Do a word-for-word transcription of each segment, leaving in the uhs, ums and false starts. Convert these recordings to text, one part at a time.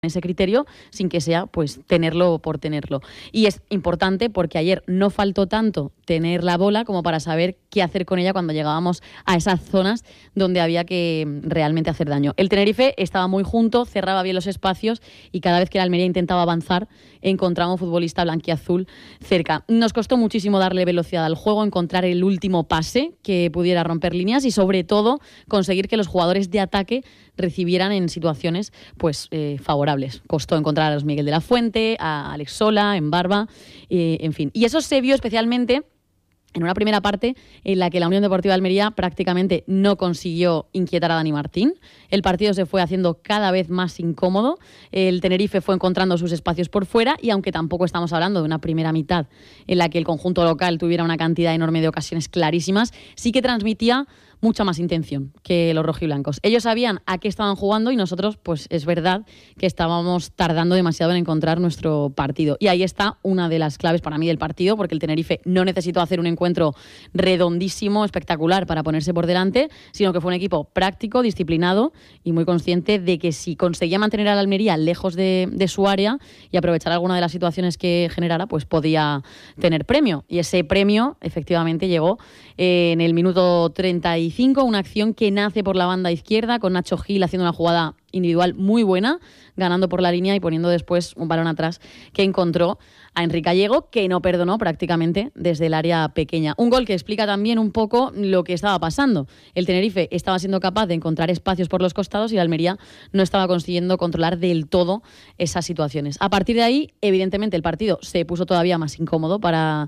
ese criterio sin que sea pues tenerlo por tenerlo. Y es importante porque ayer no faltó tanto tener la bola como para saber qué hacer con ella cuando llegábamos a esas zonas donde había que realmente hacer daño. El Tenerife estaba muy junto, cerraba bien los espacios y cada vez que el Almería intentaba avanzar encontraba un futbolista blanquiazul cerca. Nos costó muchísimo darle velocidad al juego, encontrar el último pase que pudiera romper líneas y sobre todo conseguir que los jugadores de ataque recibieran en situaciones pues eh, favorables. Costó encontrar a los Miguel de la Fuente, a Alex Sola, en Barba, eh, en fin. Y eso se vio especialmente en una primera parte en la que la Unión Deportiva de Almería prácticamente no consiguió inquietar a Dani Martín. El partido se fue haciendo cada vez más incómodo. El Tenerife fue encontrando sus espacios por fuera y aunque tampoco estamos hablando de una primera mitad en la que el conjunto local tuviera una cantidad enorme de ocasiones clarísimas, sí que transmitía mucha más intención que los rojiblancos. Ellos sabían a qué estaban jugando y nosotros, pues es verdad que estábamos tardando demasiado en encontrar nuestro partido. Y ahí está una de las claves para mí del partido, porque el Tenerife no necesitó hacer un encuentro redondísimo, espectacular para ponerse por delante, sino que fue un equipo práctico, disciplinado y muy consciente de que si conseguía mantener a la Almería lejos de, de su área y aprovechar alguna de las situaciones que generara, pues podía tener premio. Y ese premio efectivamente llegó eh, en el minuto treinta y cinco, una acción que nace por la banda izquierda con Nacho Gil haciendo una jugada individual muy buena, ganando por la línea y poniendo después un balón atrás que encontró a Enrique Gallego, que no perdonó prácticamente desde el área pequeña. Un gol que explica también un poco lo que estaba pasando. El Tenerife estaba siendo capaz de encontrar espacios por los costados y la Almería no estaba consiguiendo controlar del todo esas situaciones. A partir de ahí, evidentemente, el partido se puso todavía más incómodo para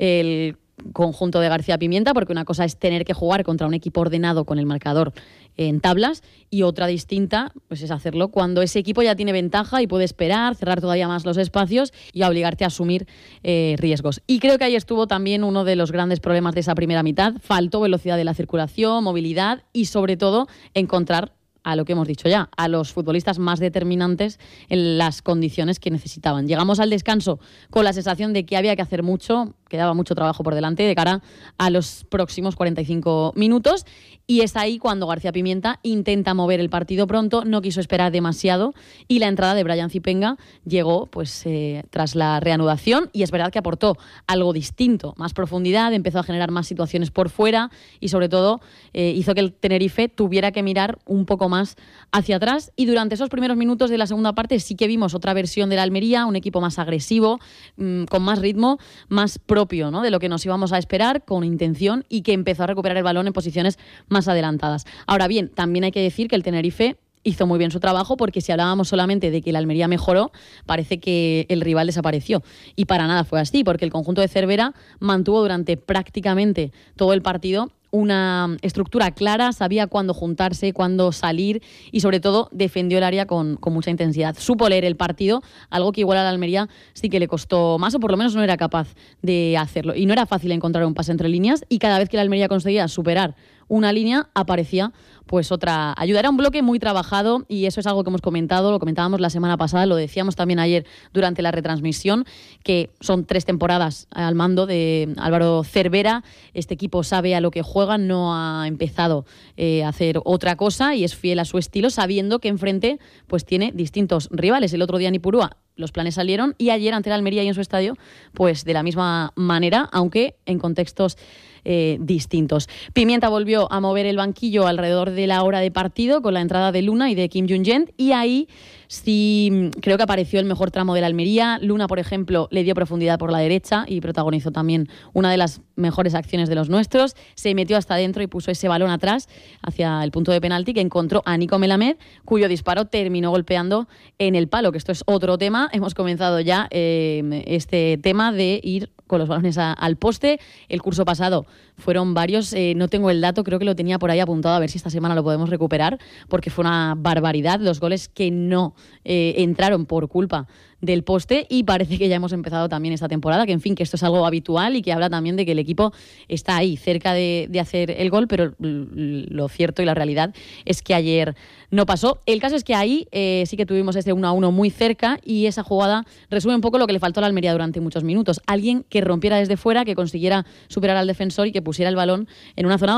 el conjunto de García Pimienta, porque una cosa es tener que jugar contra un equipo ordenado con el marcador en tablas y otra distinta pues es hacerlo cuando ese equipo ya tiene ventaja y puede esperar, cerrar todavía más los espacios y a obligarte a asumir eh, riesgos. Y creo que ahí estuvo también uno de los grandes problemas de esa primera mitad. Faltó velocidad de la circulación, movilidad y sobre todo encontrar a lo que hemos dicho ya, a los futbolistas más determinantes en las condiciones que necesitaban. Llegamos al descanso con la sensación de que había que hacer mucho, quedaba mucho trabajo por delante de cara a los próximos cuarenta y cinco minutos y es ahí cuando García Pimienta intenta mover el partido pronto, no quiso esperar demasiado y la entrada de Brian Zipenga llegó pues eh, tras la reanudación y es verdad que aportó algo distinto, más profundidad, empezó a generar más situaciones por fuera y sobre todo eh, hizo que el Tenerife tuviera que mirar un poco más hacia atrás y durante esos primeros minutos de la segunda parte sí que vimos otra versión de la Almería, un equipo más agresivo, mmm, con más ritmo, más propio, ¿no?, de lo que nos íbamos a esperar, con intención y que empezó a recuperar el balón en posiciones más adelantadas. Ahora bien, también hay que decir que el Tenerife hizo muy bien su trabajo porque si hablábamos solamente de que la Almería mejoró, parece que el rival desapareció. Y para nada fue así, porque el conjunto de Cervera mantuvo durante prácticamente todo el partido una estructura clara, sabía cuándo juntarse, cuándo salir y sobre todo defendió el área con, con mucha intensidad. Supo leer el partido, algo que igual a la Almería sí que le costó más o por lo menos no era capaz de hacerlo. Y no era fácil encontrar un pase entre líneas y cada vez que la Almería conseguía superar una línea aparecía pues otra ayuda. Era un bloque muy trabajado y eso es algo que hemos comentado, lo comentábamos la semana pasada, lo decíamos también ayer durante la retransmisión, que son tres temporadas al mando de Álvaro Cervera. Este equipo sabe a lo que juega, no ha empezado eh, a hacer otra cosa y es fiel a su estilo, sabiendo que enfrente pues tiene distintos rivales. El otro día en Ipurúa los planes salieron y ayer ante la Almería y en su estadio, pues de la misma manera, aunque en contextos eh, distintos. Pimienta volvió a mover el banquillo alrededor de la hora de partido con la entrada de Luna y de Kim Jung-jent y ahí sí creo que apareció el mejor tramo de la Almería. Luna, por ejemplo, le dio profundidad por la derecha y protagonizó también una de las mejores acciones de los nuestros. Se metió hasta adentro y puso ese balón atrás hacia el punto de penalti que encontró a Nico Melamed, cuyo disparo terminó golpeando en el palo, que esto es otro tema. Hemos comenzado ya eh, este tema de ir con los balones a, al poste. El curso pasado fueron varios, eh, no tengo el dato, creo que lo tenía por ahí apuntado, a ver si esta semana lo podemos recuperar, porque fue una barbaridad los goles que no eh, entraron por culpa del poste y parece que ya hemos empezado también esta temporada, que en fin, que esto es algo habitual y que habla también de que el equipo está ahí, cerca de, de hacer el gol, pero lo cierto y la realidad es que ayer no pasó. El caso es que ahí eh, sí que tuvimos ese uno a uno muy cerca y esa jugada resume un poco lo que le faltó a la Almería durante muchos minutos. Alguien que rompiera desde fuera, que consiguiera superar al defensor y que pusiera el balón en una zona donde los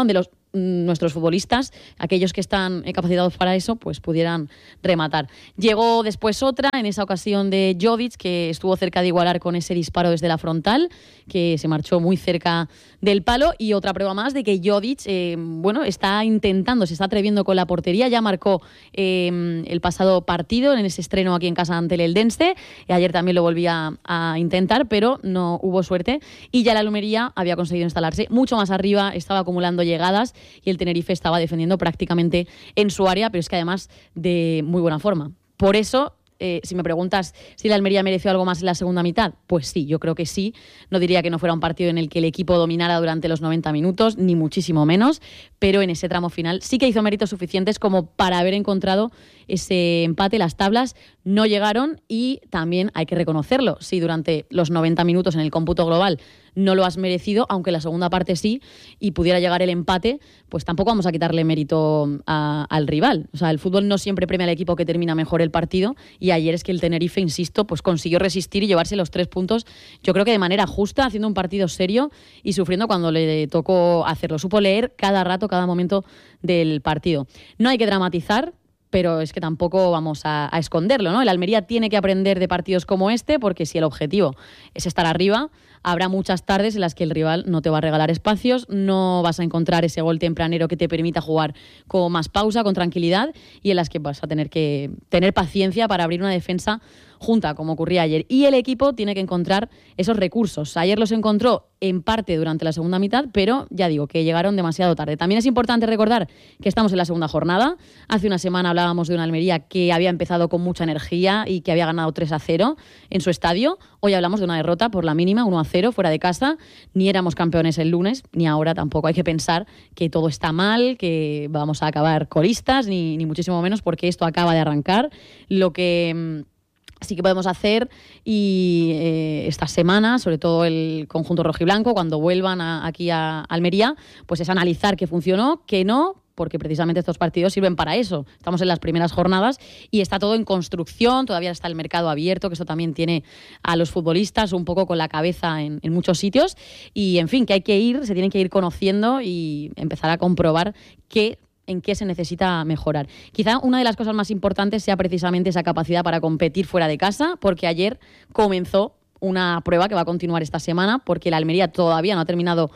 nuestros futbolistas, aquellos que están capacitados para eso, pues pudieran rematar. Llegó después otra, en esa ocasión de Jodic, que estuvo cerca de igualar con ese disparo desde la frontal, que se marchó muy cerca del palo, y otra prueba más de que Jodic, eh, bueno, está intentando, se está atreviendo con la portería, ya marcó eh, el pasado partido en ese estreno aquí en casa ante el Eldense, y ayer también lo volvía a intentar, pero no hubo suerte, y ya la Almería había conseguido instalarse mucho más arriba, estaba acumulando llegadas, y el Tenerife estaba defendiendo prácticamente en su área, pero es que además de muy buena forma. Por eso, eh, si me preguntas si la Almería mereció algo más en la segunda mitad, pues sí, yo creo que sí. No diría que no fuera un partido en el que el equipo dominara durante los noventa minutos, ni muchísimo menos, pero en ese tramo final sí que hizo méritos suficientes como para haber encontrado ese empate. Las tablas no llegaron y también hay que reconocerlo. Si durante los noventa minutos en el cómputo global no lo has merecido, aunque la segunda parte sí, y pudiera llegar el empate, pues tampoco vamos a quitarle mérito a, al rival. O sea, el fútbol no siempre premia al equipo que termina mejor el partido, y ayer es que el Tenerife, insisto, pues consiguió resistir y llevarse los tres puntos, yo creo que de manera justa, haciendo un partido serio y sufriendo cuando le tocó hacerlo. Supo leer cada rato, cada momento del partido. No hay que dramatizar, pero es que tampoco vamos a, a esconderlo, ¿no? El Almería tiene que aprender de partidos como este, porque si el objetivo es estar arriba, habrá muchas tardes en las que el rival no te va a regalar espacios, no vas a encontrar ese gol tempranero que te permita jugar con más pausa, con tranquilidad, y en las que vas a tener que tener paciencia para abrir una defensa junta, como ocurría ayer. Y el equipo tiene que encontrar esos recursos. Ayer los encontró en parte durante la segunda mitad, pero ya digo que llegaron demasiado tarde. También es importante recordar que estamos en la segunda jornada. Hace una semana hablábamos de una Almería que había empezado con mucha energía y que había ganado tres a cero en su estadio. Hoy hablamos de una derrota por la mínima, uno a cero, fuera de casa. Ni éramos campeones el lunes, ni ahora tampoco. Hay que pensar que todo está mal, que vamos a acabar colistas, ni, ni muchísimo menos, porque esto acaba de arrancar. Lo que sí que podemos hacer y eh, esta semana, sobre todo el conjunto rojiblanco, cuando vuelvan a, aquí a Almería, pues es analizar qué funcionó, qué no, porque precisamente estos partidos sirven para eso. Estamos en las primeras jornadas y está todo en construcción, todavía está el mercado abierto, que eso también tiene a los futbolistas un poco con la cabeza en, en muchos sitios, y en fin, que hay que ir, se tienen que ir conociendo y empezar a comprobar qué en qué se necesita mejorar. Quizá una de las cosas más importantes sea precisamente esa capacidad para competir fuera de casa, porque ayer comenzó una prueba que va a continuar esta semana, porque la Almería todavía no ha terminado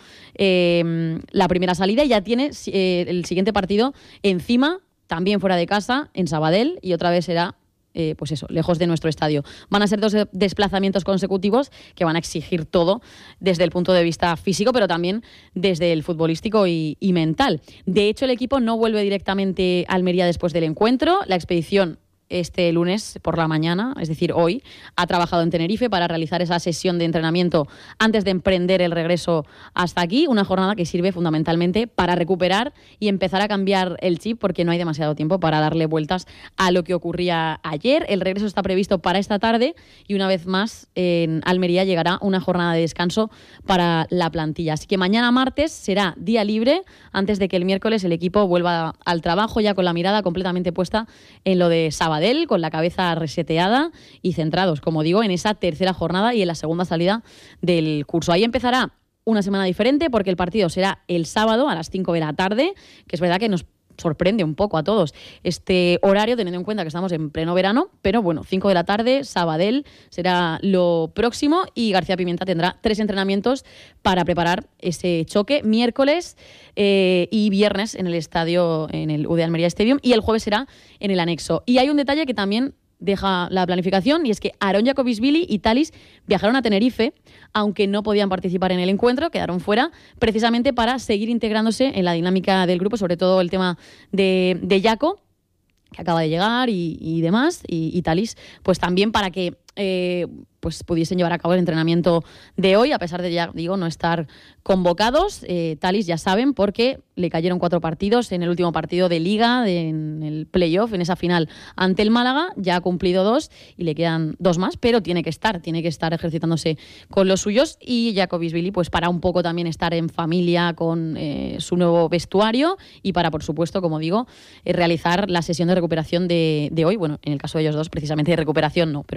eh, la primera salida y ya tiene eh, el siguiente partido encima, también fuera de casa, en Sabadell, y otra vez será Eh, pues eso, lejos de nuestro estadio. Van a ser dos de- desplazamientos consecutivos que van a exigir todo desde el punto de vista físico, pero también desde el futbolístico y, y mental. De hecho, el equipo no vuelve directamente a Almería después del encuentro. La expedición este lunes por la mañana, es decir, hoy, ha trabajado en Tenerife para realizar esa sesión de entrenamiento antes de emprender el regreso hasta aquí, una jornada que sirve fundamentalmente para recuperar y empezar a cambiar el chip, porque no hay demasiado tiempo para darle vueltas a lo que ocurría ayer. El regreso está previsto para esta tarde y una vez más en Almería llegará una jornada de descanso para la plantilla. Así que mañana martes será día libre antes de que el miércoles el equipo vuelva al trabajo, ya con la mirada completamente puesta en lo de sábado, con la cabeza reseteada y centrados, como digo, en esa tercera jornada y en la segunda salida del curso. Ahí empezará una semana diferente, porque el partido será el sábado a las cinco de la tarde, que es verdad que nos sorprende un poco a todos este horario, teniendo en cuenta que estamos en pleno verano, pero bueno, cinco de la tarde, Sabadell será lo próximo, y García Pimienta tendrá tres entrenamientos para preparar ese choque, miércoles eh, y viernes en el estadio, en el U D Almería Stadium, y el jueves será en el anexo. Y hay un detalle que también deja la planificación, y es que Aarón Jacobisvili y Thalys viajaron a Tenerife, aunque no podían participar en el encuentro, quedaron fuera, precisamente para seguir integrándose en la dinámica del grupo, sobre todo el tema de, de Jaco, que acaba de llegar, y, y demás, y, y Thalys, pues también para que eh, pues pudiesen llevar a cabo el entrenamiento de hoy, a pesar de, ya digo, no estar convocados. eh, Thalys, ya saben, porque le cayeron cuatro partidos en el último partido de Liga, de, en el playoff, en esa final ante el Málaga. Ya ha cumplido dos y le quedan dos más, pero tiene que estar, tiene que estar ejercitándose con los suyos. Y Jacobisvili, pues para un poco también estar en familia con eh, su nuevo vestuario, y para, por supuesto, como digo, eh, realizar la sesión de recuperación de, de hoy. Bueno, en el caso de ellos dos, precisamente de recuperación no, pero bueno,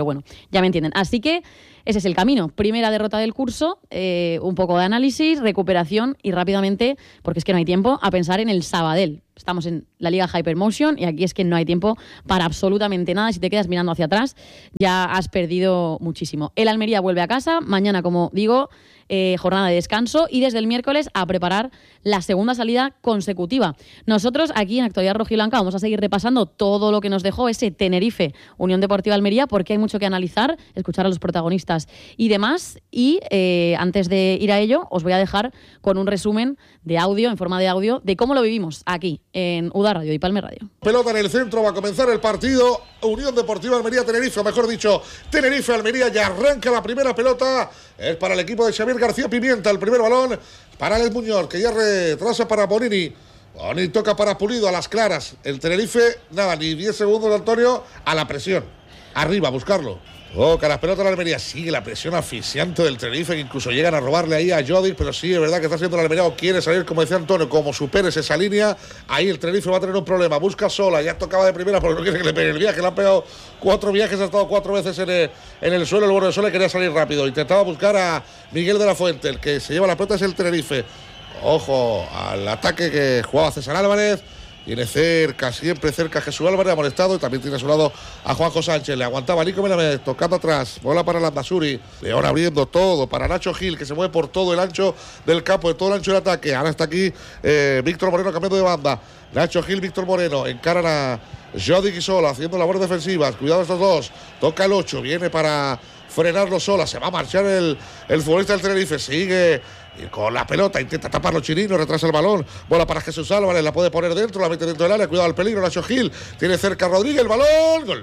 ya me entienden. Así que ese es el camino. Primera derrota del curso, eh, un poco de análisis, recuperación y rápidamente, porque es que no hay tiempo, a pensar en el Sabadell. Estamos en la Liga Hypermotion y aquí es que no hay tiempo para absolutamente nada. Si te quedas mirando hacia atrás, ya has perdido muchísimo. El Almería vuelve a casa. Mañana, como digo, eh, jornada de descanso y desde el miércoles a preparar la segunda salida consecutiva. Nosotros aquí en Actualidad Rojiblanca vamos a seguir repasando todo lo que nos dejó ese Tenerife Unión Deportiva Almería, porque hay mucho que analizar, escuchar a los protagonistas y demás. Y eh, antes de ir a ello, os voy a dejar con un resumen de audio, en forma de audio, de cómo lo vivimos aquí en U D A Radio y Palme Radio. Pelota en el centro, va a comenzar el partido. Unión Deportiva Almería-Tenerife, o mejor dicho, Tenerife-Almería, ya arranca la primera pelota. Es para el equipo de Xavier García Pimienta, el primer balón para Alex Muñoz, que ya retrasa para Bonini. Bonini toca para Pulido, a las claras. El Tenerife, nada, ni diez segundos, Antonio, a la presión. Arriba, a buscarlo. Toca las pelotas de la Almería, sigue la presión asfixiante del Tenerife, que incluso llegan a robarle ahí a Jodic, pero sí, es verdad que está haciendo la Almería o quiere salir, como decía Antonio, como superes esa línea, ahí el Tenerife va a tener un problema, busca sola, ya tocaba de primera porque no quiere que le pegue el viaje, le han pegado cuatro viajes, ha estado cuatro veces en el, en el suelo, el borde del suelo, y quería salir rápido, intentaba buscar a Miguel de la Fuente, el que se lleva la pelota es el Tenerife. Ojo al ataque que jugaba César Álvarez. Tiene cerca, siempre cerca Jesús Álvarez, amonestado, y también tiene a su lado a Juanjo Sánchez. Le aguantaba Nico Melamed, tocando atrás, bola para Landazuri. León abriendo todo para Nacho Gil, que se mueve por todo el ancho del campo, de todo el ancho del ataque. Ahora está aquí eh, Víctor Moreno cambiando de banda. Nacho Gil, Víctor Moreno, encaran a Jodic y Sola, haciendo labores defensivas. Cuidado estos dos, toca el ocho, viene para frenarlo Sola. Se va a marchar el, el futbolista del Tenerife, sigue y con la pelota, intenta taparlo Chirino, retrasa el balón, bola para Jesús Álvarez, la puede poner dentro, la mete dentro del área, cuidado al peligro, Nacho Gil, tiene cerca a Rodríguez, el balón, gol.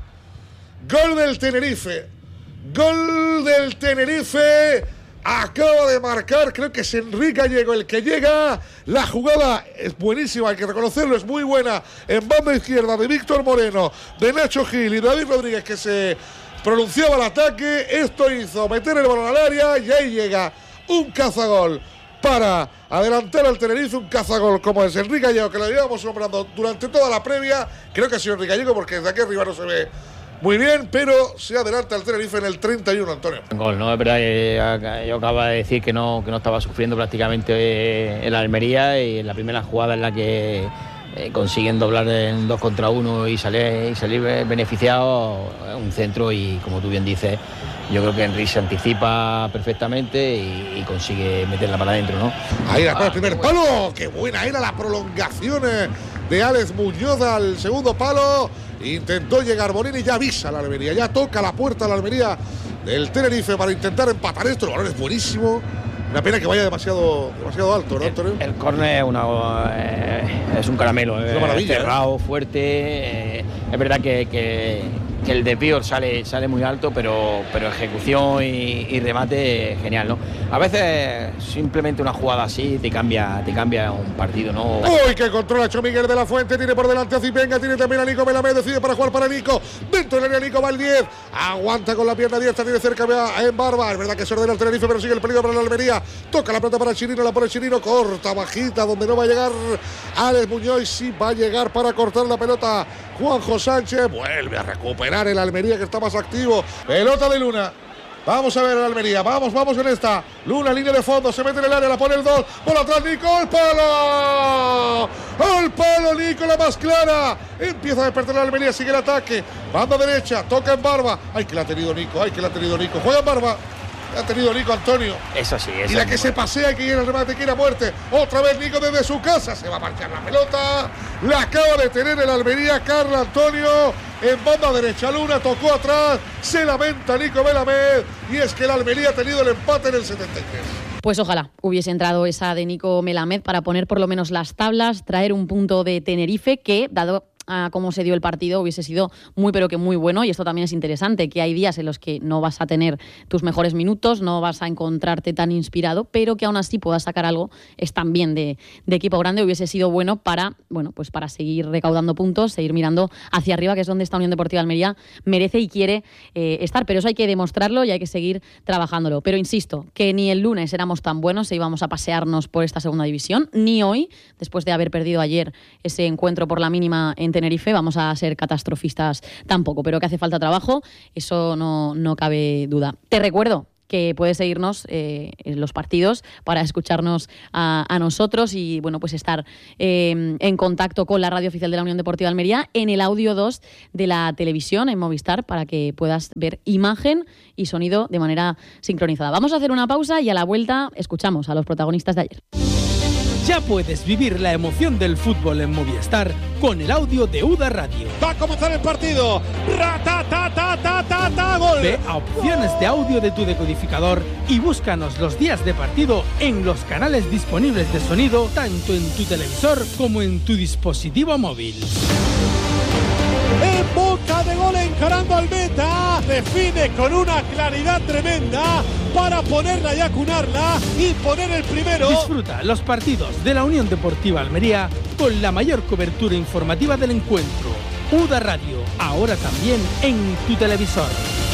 Gol del Tenerife, gol del Tenerife, acaba de marcar, creo que es Enrique Gallego el que llega, la jugada es buenísima, hay que reconocerlo, es muy buena, en banda izquierda de Víctor Moreno, de Nacho Gil y David Rodríguez, que se pronunciaba el ataque, esto hizo meter el balón al área y ahí llega un cazagol para adelantar al Tenerife, un cazagol como es Enrique Gallego, que lo llevamos nombrando durante toda la previa. Creo que ha sido Enrique Gallego porque desde aquí arriba no se ve muy bien, pero se adelanta al Tenerife en el treinta y uno, Antonio. Gol, ¿no? Es verdad que yo acabo de decir que no, que no estaba sufriendo prácticamente en la Almería, y en la primera jugada en la que eh, consiguen doblar en dos contra uno y salir, y salir beneficiado, un centro, y como tú bien dices, yo creo que Enrique se anticipa perfectamente y, y consigue meterla para adentro, ¿no? Ahí la para el primer palo, qué buena era la prolongación de Alex Muñoz al segundo palo. Intentó llegar Bonini, ya avisa a la Almería, ya toca la puerta a la Almería del Tenerife para intentar empatar esto. El balón es buenísimo. Una pena que vaya demasiado, demasiado alto, ¿no, Antonio? El, el córner es, una, eh, es un caramelo, es una maravilla, cerrado, ¿eh? Fuerte. Eh, es verdad que, que, que el desvío sale, sale muy alto, pero, pero ejecución y, y remate genial, ¿no? A veces simplemente una jugada así te cambia, te cambia un partido, ¿no? Uy, que control ha hecho Miguel de la Fuente, tiene por delante a Zipenga, tiene también a Nico Melamed, decide para jugar para Nico, dentro del área Nico va el diez, aguanta con la pierna diestra, tiene cerca en Barba, es verdad que se ordena el Tenerife, pero sigue el peligro para la Almería, toca la pelota para Chirino, la pone Chirino, corta, bajita, donde no va a llegar Alex Muñoz, sí va a llegar para cortar la pelota Juanjo Sánchez, vuelve a recuperar el Almería, que está más activo, pelota de Luna. Vamos a ver a Almería, vamos, vamos en esta. Luna, línea de fondo, se mete en el área, la pone el dos. Por atrás, Nico, ¡al palo! ¡Al palo, Nico, la más clara! Empieza a despertar la Almería, sigue el ataque. Banda derecha, toca en Barba. ¡Ay, que la ha tenido Nico! ¡Ay, que la ha tenido Nico! Juega en Barba. Ha tenido Nico, Antonio. Eso sí, eso. Y la que se pasea y que llega el remate, que ir a muerte. Otra vez Nico desde su casa. Se va a marchar la pelota. La acaba de tener el Almería, Carlos Antonio. En banda derecha, Luna tocó atrás. Se lamenta Nico Melamed. Y es que el Almería ha tenido el empate en el setenta y tres. Pues ojalá hubiese entrado esa de Nico Melamed para poner por lo menos las tablas, traer un punto de Tenerife que, dado a cómo se dio el partido, hubiese sido muy pero que muy bueno. Y esto también es interesante, que hay días en los que no vas a tener tus mejores minutos, no vas a encontrarte tan inspirado, pero que aún así puedas sacar algo, es también de, de equipo grande. Hubiese sido bueno para, bueno, pues para seguir recaudando puntos, seguir mirando hacia arriba, que es donde esta Unión Deportiva Almería merece y quiere eh, estar, pero eso hay que demostrarlo y hay que seguir trabajándolo. Pero insisto, que ni el lunes éramos tan buenos e íbamos a pasearnos por esta segunda división, ni hoy, después de haber perdido ayer ese encuentro por la mínima en Tenerife, vamos a ser catastrofistas tampoco, pero que hace falta trabajo, eso no, no cabe duda. Te recuerdo que puedes seguirnos eh, en los partidos para escucharnos a, a nosotros y bueno, pues estar eh, en contacto con la radio oficial de la Unión Deportiva Almería en el audio dos de la televisión en Movistar para que puedas ver imagen y sonido de manera sincronizada. Vamos a hacer una pausa y a la vuelta escuchamos a los protagonistas de ayer. Ya puedes vivir la emoción del fútbol en Movistar con el audio de U D A Radio. Va a comenzar el partido. ¡Ra-ta-ta-ta-ta-ta-ta! ¡Gol! Ve a opciones de audio de tu decodificador y búscanos los días de partido en los canales disponibles de sonido, tanto en tu televisor como en tu dispositivo móvil. En boca de gol, encarando al meta, define con una claridad tremenda para ponerla y acunarla y poner el primero. Disfruta los partidos de la Unión Deportiva Almería con la mayor cobertura informativa del encuentro. U D A Radio, ahora también en tu televisor.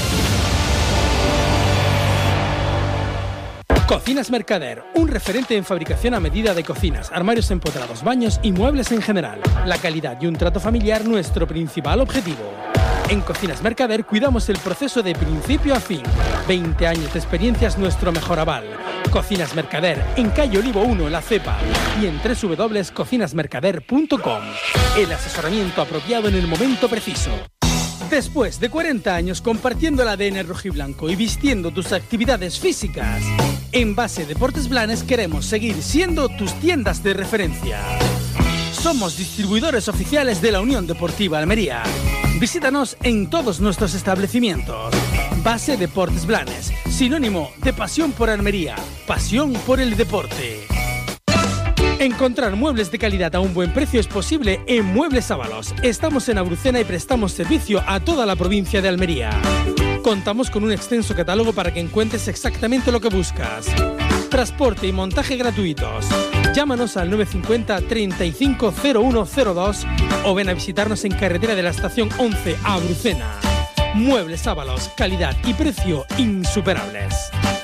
Cocinas Mercader, un referente en fabricación a medida de cocinas, armarios empotrados, baños y muebles en general. La calidad y un trato familiar nuestro principal objetivo. En Cocinas Mercader cuidamos el proceso de principio a fin. veinte años de experiencia es nuestro mejor aval. Cocinas Mercader, en calle Olivo uno, La Cepa, y en doble u doble u doble u punto cocinas mercader punto com. El asesoramiento apropiado en el momento preciso. Después de cuarenta años compartiendo el A D N rojiblanco y vistiendo tus actividades físicas, en Base Deportes Blanes queremos seguir siendo tus tiendas de referencia. Somos distribuidores oficiales de la Unión Deportiva Almería. Visítanos en todos nuestros establecimientos. Base Deportes Blanes, sinónimo de pasión por Almería, pasión por el deporte. Encontrar muebles de calidad a un buen precio es posible en Muebles Ábalos. Estamos en Abrucena y prestamos servicio a toda la provincia de Almería. Contamos con un extenso catálogo para que encuentres exactamente lo que buscas. Transporte y montaje gratuitos. Llámanos al nueve cinco cero, treinta y cinco, cero uno cero dos o ven a visitarnos en carretera de la estación once a Abrucena. Muebles Ábalos, calidad y precio insuperables.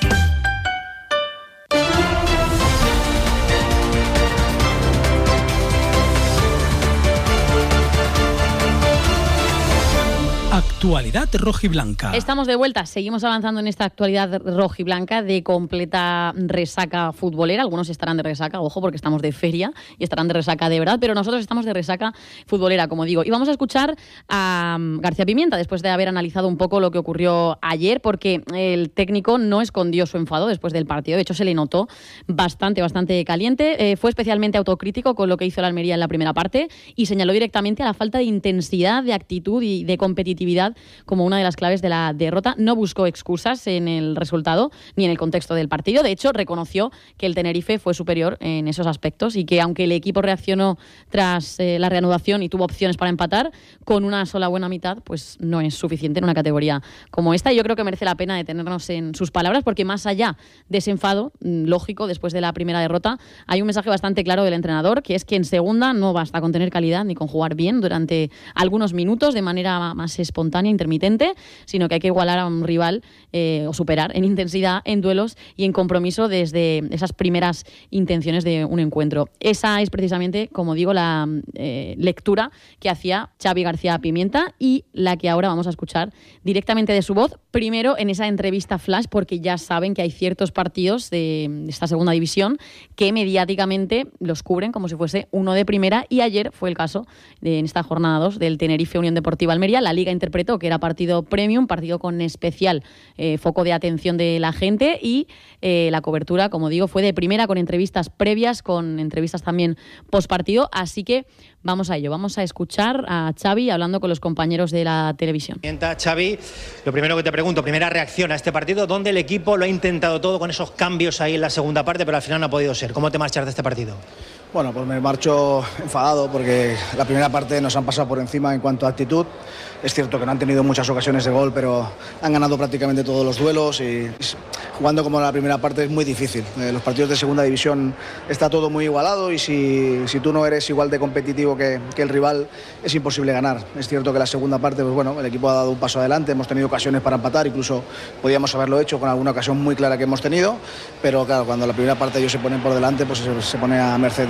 Actualidad rojiblanca. Estamos de vuelta, seguimos avanzando en esta actualidad rojiblanca de completa resaca futbolera. Algunos estarán de resaca, ojo, porque estamos de feria y estarán de resaca de verdad, pero nosotros estamos de resaca futbolera, como digo. Y vamos a escuchar a García Pimienta después de haber analizado un poco lo que ocurrió ayer, porque el técnico no escondió su enfado después del partido. De hecho, se le notó bastante, bastante caliente. Eh, fue especialmente autocrítico con lo que hizo la Almería en la primera parte y señaló directamente a la falta de intensidad, de actitud y de competitividad como una de las claves de la derrota. No buscó excusas en el resultado ni en el contexto del partido. De hecho, reconoció que el Tenerife fue superior en esos aspectos y que aunque el equipo reaccionó tras eh, la reanudación y tuvo opciones para empatar, con una sola buena mitad, pues no es suficiente en una categoría como esta. Y yo creo que merece la pena detenernos en sus palabras, porque más allá de ese enfado, lógico, después de la primera derrota, hay un mensaje bastante claro del entrenador, que es que en segunda no basta con tener calidad ni con jugar bien durante algunos minutos de manera más espontánea, intermitente, sino que hay que igualar a un rival eh, o superar en intensidad, en duelos y en compromiso desde esas primeras intenciones de un encuentro. Esa es precisamente, como digo, la eh, lectura que hacía Xavi García Pimienta y la que ahora vamos a escuchar directamente de su voz, primero en esa entrevista flash, porque ya saben que hay ciertos partidos de esta segunda división que mediáticamente los cubren como si fuese uno de primera, y ayer fue el caso de, en esta jornada dos del Tenerife Unión Deportiva Almería. La Liga interpretó que era partido premium, partido con especial eh, foco de atención de la gente, y eh, la cobertura, como digo, fue de primera, con entrevistas previas, con entrevistas también post partido, así que vamos a ello, vamos a escuchar a Xavi hablando con los compañeros de la televisión. Xavi, lo primero que te pregunto, primera reacción a este partido, donde el equipo lo ha intentado todo con esos cambios ahí en la segunda parte, pero al final no ha podido ser. ¿Cómo te marchas de este partido? Bueno, pues me marcho enfadado porque la primera parte nos han pasado por encima en cuanto a actitud. Es cierto que no han tenido muchas ocasiones de gol, pero han ganado prácticamente todos los duelos y jugando como la primera parte es muy difícil. Eh, los partidos de segunda división está todo muy igualado y si, si tú no eres igual de competitivo que, que el rival, es imposible ganar. Es cierto que la segunda parte, pues bueno, el equipo ha dado un paso adelante, hemos tenido ocasiones para empatar, incluso podíamos haberlo hecho con alguna ocasión muy clara que hemos tenido, pero claro, cuando la primera parte ellos se ponen por delante, pues se, se pone a merced de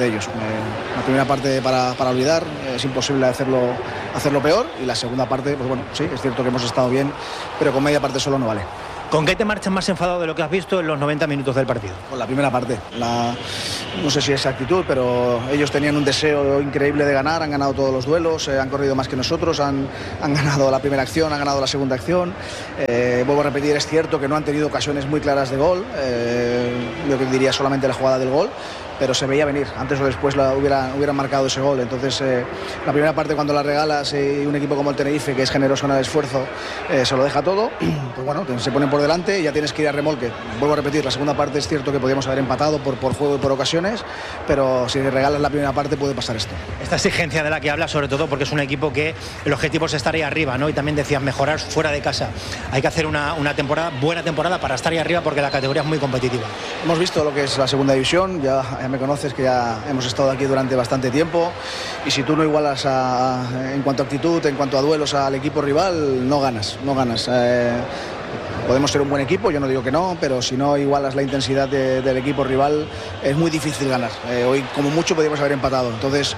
de ellos. Eh, la primera parte para, para olvidar, es imposible hacerlo, hacerlo peor, y la segunda parte, pues bueno, sí, es cierto que hemos estado bien, pero con media parte solo no vale. ¿Con qué te marchas más enfadado de lo que has visto en los noventa minutos del partido? Con la primera parte. La, no sé si es actitud, pero ellos tenían un deseo increíble de ganar, han ganado todos los duelos, eh, han corrido más que nosotros, han, han ganado la primera acción, han ganado la segunda acción. Eh, vuelvo a repetir, es cierto que no han tenido ocasiones muy claras de gol, eh, yo diría solamente la jugada del gol, pero se veía venir, antes o después la hubieran, hubieran marcado ese gol. Entonces eh, la primera parte, cuando la regalas, y eh, un equipo como el Tenerife, que es generoso en el esfuerzo, eh, se lo deja todo, pues bueno, se ponen por delante y ya tienes que ir a remolque. Vuelvo a repetir, la segunda parte es cierto que podíamos haber empatado por, por juego y por ocasiones, pero si regalas la primera parte puede pasar esto. Esta exigencia de la que hablas, sobre todo porque es un equipo que el objetivo es estar ahí arriba, ¿no? Y también decías mejorar fuera de casa. Hay que hacer una, una temporada, buena temporada para estar ahí arriba, porque la categoría es muy competitiva. Hemos visto lo que es la segunda división, ya, ya me conoces, que ya hemos estado aquí durante bastante tiempo, y si tú no igualas a, en cuanto a actitud, en cuanto a duelos al equipo rival, no ganas, no ganas. Eh, podemos ser un buen equipo, yo no digo que no, pero si no igualas la intensidad de, del equipo rival, es muy difícil ganar. Eh, hoy como mucho podríamos haber empatado, entonces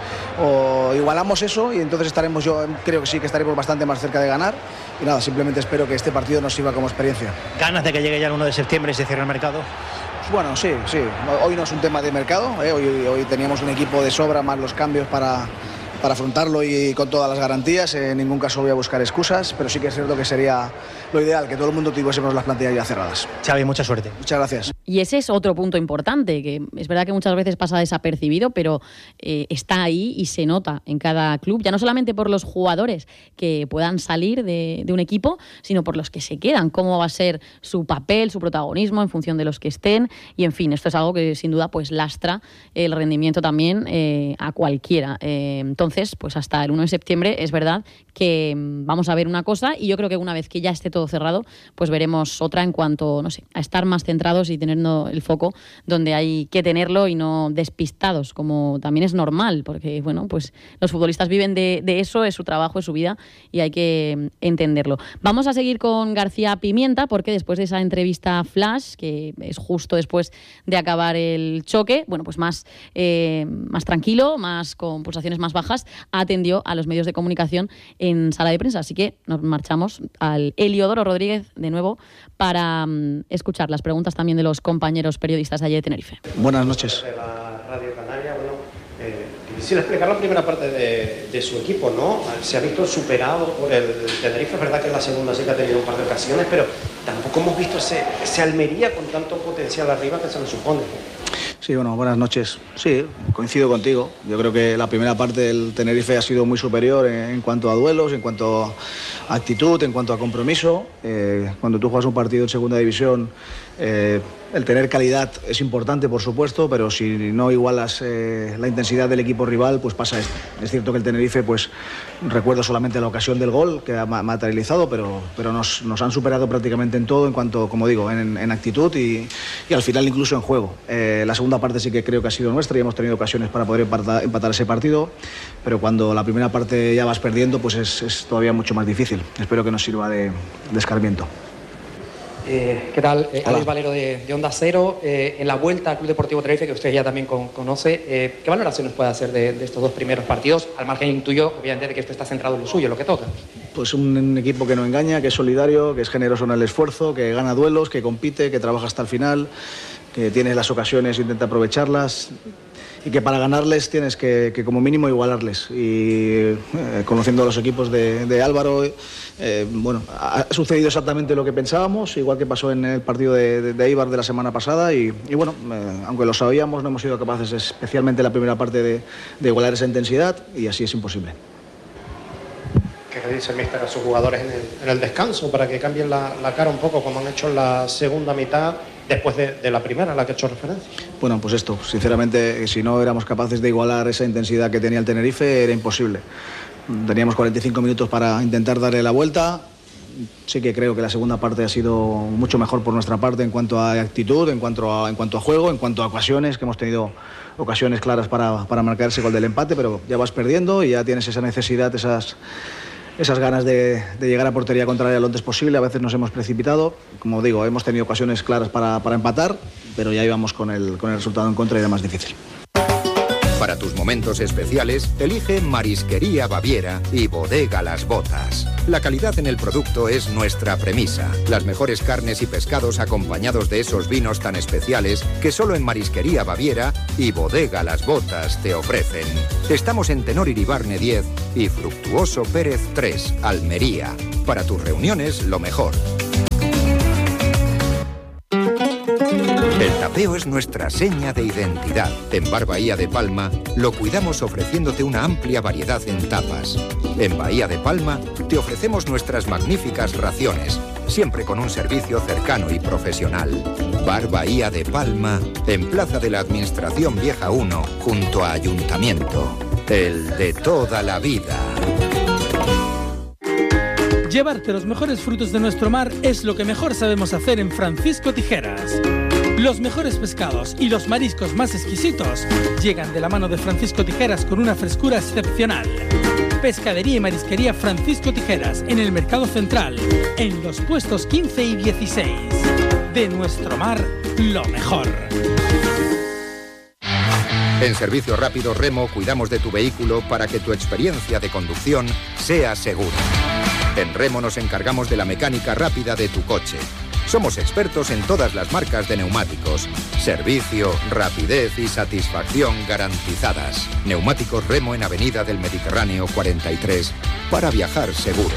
o igualamos eso y entonces estaremos, yo creo que sí que estaremos bastante más cerca de ganar, y nada, simplemente espero que este partido nos sirva como experiencia. ¿Ganas de que llegue ya el uno de septiembre y se cierre el mercado? Bueno, sí, sí. Hoy no es un tema de mercado, ¿eh? hoy, hoy teníamos un equipo de sobra, más los cambios para, para afrontarlo y con todas las garantías. En ningún caso voy a buscar excusas, pero sí que es cierto que sería lo ideal, que todo el mundo tuviésemos las plantillas ya cerradas. Xavi, mucha suerte. Muchas gracias. Y ese es otro punto importante, que es verdad que muchas veces pasa desapercibido, pero eh, está ahí y se nota en cada club, ya no solamente por los jugadores que puedan salir de, de un equipo, sino por los que se quedan, cómo va a ser su papel, su protagonismo en función de los que estén, y en fin, esto es algo que sin duda pues lastra el rendimiento también eh, a cualquiera. Eh, entonces, pues hasta el uno de septiembre es verdad que vamos a ver una cosa, y yo creo que una vez que ya esté todo cerrado, pues veremos otra en cuanto, no sé, a estar más centrados y tener el foco donde hay que tenerlo y no despistados, como también es normal, porque bueno, pues los futbolistas viven de, de eso, es su trabajo, es su vida, y hay que entenderlo. Vamos a seguir con García Pimienta, porque después de esa entrevista flash, que es justo después de acabar el choque, bueno, pues más, eh, más tranquilo, más con pulsaciones más bajas, atendió a los medios de comunicación en sala de prensa. Así que nos marchamos al Heliodoro Rodríguez de nuevo para um, escuchar las preguntas también de los compañeros periodistas allí de Tenerife. Buenas noches. De la Radio Canaria, bueno, eh, difícil explicar la primera parte de, de su equipo, ¿no? Se ha visto superado por el Tenerife, es verdad que en la segunda sí que ha tenido un par de ocasiones, pero tampoco hemos visto ese, ese Almería con tanto potencial arriba que se le supone, ¿no? Sí, bueno, buenas noches. Sí, coincido contigo. Yo creo que la primera parte del Tenerife ha sido muy superior en, en cuanto a duelos, en cuanto a actitud, en cuanto a compromiso. Eh, cuando tú juegas un partido en segunda división, eh, el tener calidad es importante, por supuesto, pero si no igualas eh, la intensidad del equipo rival, pues pasa esto. Es cierto que el Tenerife, pues recuerdo solamente la ocasión del gol que ha materializado, pero, pero nos, nos han superado prácticamente en todo, en cuanto, como digo, en, en actitud y, y al final incluso en juego. Eh, la segunda parte sí que creo que ha sido nuestra y hemos tenido ocasiones para poder empatar, empatar ese partido, pero cuando la primera parte ya vas perdiendo, pues es, es todavía mucho más difícil. Espero que nos sirva de, de escarmiento. Eh, ¿Qué tal? Eh, Alex Valero de, de Onda Cero. Eh, en la vuelta al Club Deportivo Tenerife, que usted ya también con, conoce, eh, ¿qué valoración nos puede hacer de, de estos dos primeros partidos? Al margen intuyo, obviamente, de que esto está centrado en lo suyo, lo que toca. Pues un, un equipo que no engaña, que es solidario, que es generoso en el esfuerzo, que gana duelos, que compite, que trabaja hasta el final, que tienes las ocasiones, intenta aprovecharlas, y que para ganarles tienes que, que como mínimo igualarles. Y eh, conociendo a los equipos de, de Álvaro, eh, bueno, ha sucedido exactamente lo que pensábamos, igual que pasó en el partido de, de, de Eibar de la semana pasada, y, y bueno, eh, aunque lo sabíamos, no hemos sido capaces, especialmente en la primera parte, de, de igualar esa intensidad, y así es imposible. ¿Qué le dice el míster a sus jugadores en el, en el descanso para que cambien la, la cara un poco, como han hecho en la segunda mitad, después de, de la primera a la que he hecho referencia? Bueno, pues esto, sinceramente, si no éramos capaces de igualar esa intensidad que tenía el Tenerife, era imposible. Teníamos cuarenta y cinco minutos para intentar darle la vuelta. Sí que creo que la segunda parte ha sido mucho mejor por nuestra parte en cuanto a actitud, en cuanto a, en cuanto a juego, en cuanto a ocasiones, que hemos tenido ocasiones claras para, para marcar ese gol del empate, pero ya vas perdiendo y ya tienes esa necesidad, esas... esas ganas de, de llegar a portería contraria lo antes posible. A veces nos hemos precipitado, como digo, hemos tenido ocasiones claras para, para empatar, pero ya íbamos con el, con el resultado en contra y era más difícil. Para tus momentos especiales, elige Marisquería Baviera y Bodega Las Botas. La calidad en el producto es nuestra premisa. Las mejores carnes y pescados acompañados de esos vinos tan especiales que solo en Marisquería Baviera y Bodega Las Botas te ofrecen. Estamos en Tenor Iribarne diez y Fructuoso Pérez tres, Almería. Para tus reuniones, lo mejor. El tapeo es nuestra seña de identidad. En Bar Bahía de Palma lo cuidamos ofreciéndote una amplia variedad en tapas. En Bahía de Palma te ofrecemos nuestras magníficas raciones, siempre con un servicio cercano y profesional. Bar Bahía de Palma, en Plaza de la Administración Vieja uno, junto a Ayuntamiento. El de toda la vida. Llevarte los mejores frutos de nuestro mar es lo que mejor sabemos hacer en Francisco Tijeras. Los mejores pescados y los mariscos más exquisitos llegan de la mano de Francisco Tijeras con una frescura excepcional. Pescadería y marisquería Francisco Tijeras en el Mercado Central, en los puestos quince y dieciséis. De nuestro mar, lo mejor. En Servicio Rápido Remo cuidamos de tu vehículo para que tu experiencia de conducción sea segura. En Remo nos encargamos de la mecánica rápida de tu coche. Somos expertos en todas las marcas de neumáticos. Servicio, rapidez y satisfacción garantizadas. Neumáticos Remo en Avenida del Mediterráneo cuarenta y tres, para viajar seguro.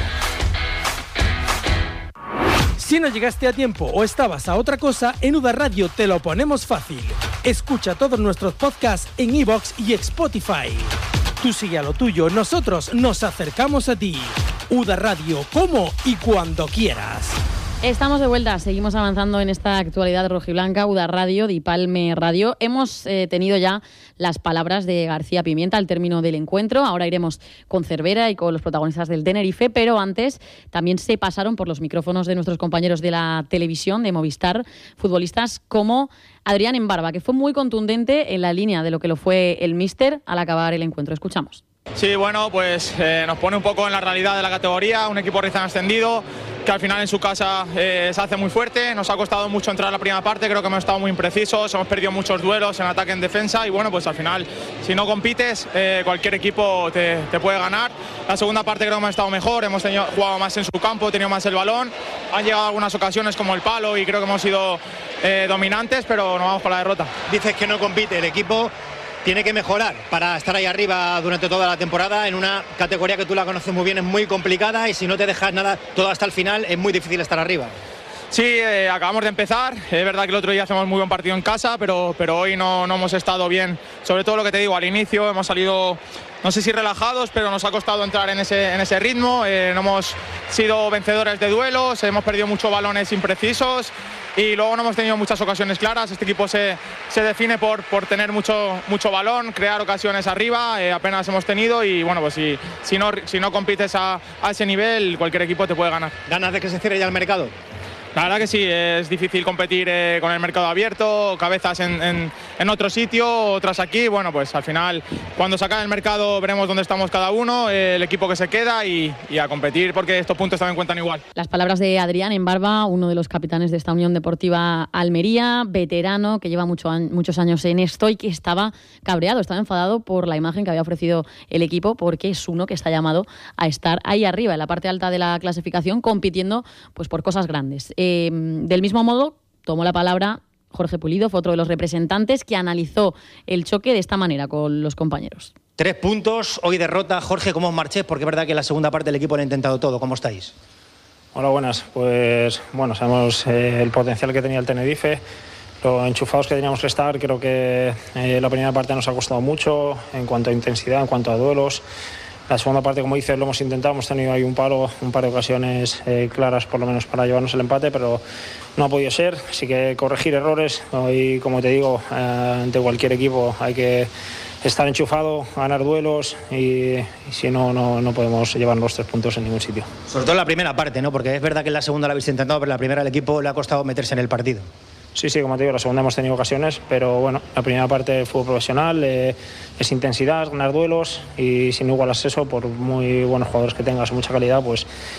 Si no llegaste a tiempo o estabas a otra cosa, en Uda Radio te lo ponemos fácil. Escucha todos nuestros podcasts en iVoox y Spotify. Tú sigue a lo tuyo, nosotros nos acercamos a ti. Uda Radio, como y cuando quieras. Estamos de vuelta, seguimos avanzando en esta actualidad rojiblanca, Uda Radio, Dipalme Radio. Hemos eh, tenido ya las palabras de García Pimienta al término del encuentro. Ahora iremos con Cervera y con los protagonistas del Tenerife, pero antes también se pasaron por los micrófonos de nuestros compañeros de la televisión, de Movistar, futbolistas como Adrián Embarba, que fue muy contundente en la línea de lo que lo fue el míster al acabar el encuentro. Escuchamos. Sí, bueno, pues eh, nos pone un poco en la realidad de la categoría, un equipo recién ascendido, que al final en su casa eh, se hace muy fuerte. Nos ha costado mucho entrar a la primera parte, creo que hemos estado muy imprecisos, hemos perdido muchos duelos en ataque, en defensa, y bueno, pues al final, si no compites, eh, cualquier equipo te, te puede ganar. La segunda parte creo que hemos estado mejor, hemos tenido, jugado más en su campo, tenido más el balón, han llegado algunas ocasiones como el palo y creo que hemos sido eh, dominantes, pero no vamos por la derrota. Dices que no compite el equipo. Tiene que mejorar para estar ahí arriba durante toda la temporada en una categoría que tú la conoces muy bien, es muy complicada, y si no te dejas nada todo hasta el final es muy difícil estar arriba. Sí, eh, acabamos de empezar, es verdad que el otro día hacemos muy buen partido en casa, pero, pero hoy no, no hemos estado bien, sobre todo lo que te digo, al inicio hemos salido, no sé si relajados, pero nos ha costado entrar en ese, en ese ritmo, eh, no hemos sido vencedores de duelos, hemos perdido muchos balones imprecisos, y luego no hemos tenido muchas ocasiones claras. Este equipo se, se define por, por tener mucho, mucho balón, crear ocasiones arriba, eh, apenas hemos tenido, y bueno, pues si, si, no, si no compites a, a ese nivel, cualquier equipo te puede ganar. ¿Ganas de que se cierre ya el mercado? La verdad que sí, es difícil competir eh, con el mercado abierto, cabezas en, en, en otro sitio, otras aquí. Bueno, pues al final, cuando se acabe el mercado, veremos dónde estamos cada uno, eh, el equipo que se queda, y, y a competir, porque estos puntos también cuentan igual. Las palabras de Adrián Embarba, uno de los capitanes de esta Unión Deportiva Almería, veterano, que lleva mucho, muchos años en esto y que estaba cabreado, estaba enfadado por la imagen que había ofrecido el equipo, porque es uno que está llamado a estar ahí arriba, en la parte alta de la clasificación, compitiendo pues por cosas grandes. Eh, del mismo modo, tomó la palabra Jorge Pulido, fue otro de los representantes que analizó el choque de esta manera con los compañeros. Tres puntos, hoy derrota. Jorge, ¿cómo os marchéis? Porque es verdad que en la segunda parte el equipo lo ha intentado todo. ¿Cómo estáis? Hola, buenas. Pues bueno, sabemos eh, el potencial que tenía el Tenerife, lo enchufados que teníamos que estar. Creo que eh, la primera parte nos ha costado mucho en cuanto a intensidad, en cuanto a duelos. La segunda parte, como dices, lo hemos intentado, hemos tenido ahí un palo, un par de ocasiones eh, claras por lo menos para llevarnos el empate, pero no ha podido ser, así que corregir errores. Y como te digo, eh, ante cualquier equipo hay que estar enchufado, ganar duelos, y, y si no, no, no podemos llevar los tres puntos en ningún sitio. Sobre todo en la primera parte, ¿no? Porque es verdad que en la segunda la habéis intentado, pero en la primera el equipo le ha costado meterse en el partido. Sí, sí, como te digo, la segunda hemos tenido ocasiones, pero bueno, la primera parte fue profesional, eh, es intensidad, ganar duelos, y si no igualas eso, por muy buenos jugadores que tengas, mucha calidad, pues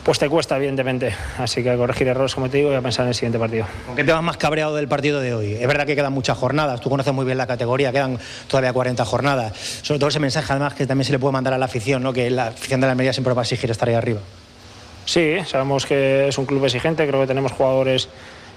pues te cuesta, evidentemente. Así que a corregir errores, como te digo, y a pensar en el siguiente partido. ¿Con qué te vas más cabreado del partido de hoy? Es verdad que quedan muchas jornadas, tú conoces muy bien la categoría, quedan todavía cuarenta jornadas. Sobre todo ese mensaje, además, que también se le puede mandar a la afición, ¿no? Que la afición de la Almería siempre va a exigir estar ahí arriba. Sí, sabemos que es un club exigente, creo que tenemos jugadores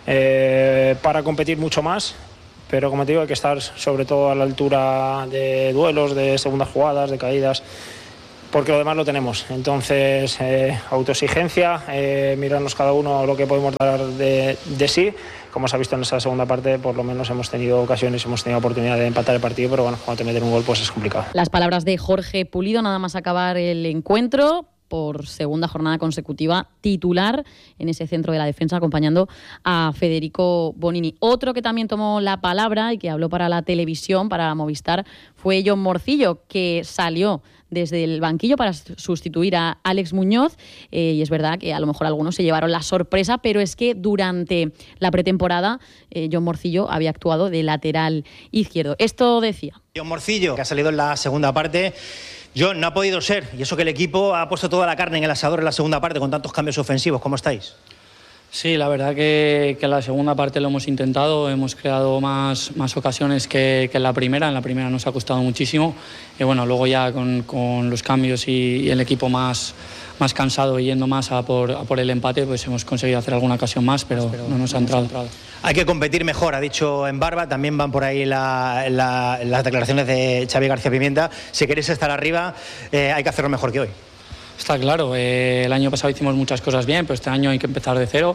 eh, para competir mucho más, pero como te digo, hay que estar sobre todo a la altura de duelos, de segundas jugadas, de caídas, porque lo demás lo tenemos. Entonces, eh, autoexigencia, eh, mirarnos cada uno lo que podemos dar de, de sí. Como se ha visto en esa segunda parte, por lo menos hemos tenido ocasiones, hemos tenido oportunidad de empatar el partido, pero bueno, cuando te meten un gol pues es complicado. Las palabras de Jorge Pulido, nada más acabar el encuentro, por segunda jornada consecutiva titular en ese centro de la defensa, acompañando a Federico Bonini. Otro que también tomó la palabra y que habló para la televisión, para Movistar, fue Jon Morcillo, que salió desde el banquillo para sustituir a Alex Muñoz, eh, y es verdad que a lo mejor algunos se llevaron la sorpresa, pero es que durante la pretemporada eh, Jon Morcillo había actuado de lateral izquierdo. Esto decía. Jon Morcillo, que ha salido en la segunda parte. John, no ha podido ser, y eso que el equipo ha puesto toda la carne en el asador en la segunda parte con tantos cambios ofensivos. ¿Cómo estáis? Sí, la verdad que, que en la segunda parte lo hemos intentado, hemos creado más, más ocasiones que, que en la primera. En la primera nos ha costado muchísimo y bueno, luego ya con, con los cambios y, y el equipo más, más cansado y yendo más a por, a por el empate, pues hemos conseguido hacer alguna ocasión más, pero, pero no nos ha entrado. Hay que competir mejor, ha dicho en Barba. También van por ahí la, la, las declaraciones de Xavi García Pimienta. Si queréis estar arriba, eh, hay que hacerlo mejor que hoy. Está claro, eh, el año pasado hicimos muchas cosas bien, pero este año hay que empezar de cero.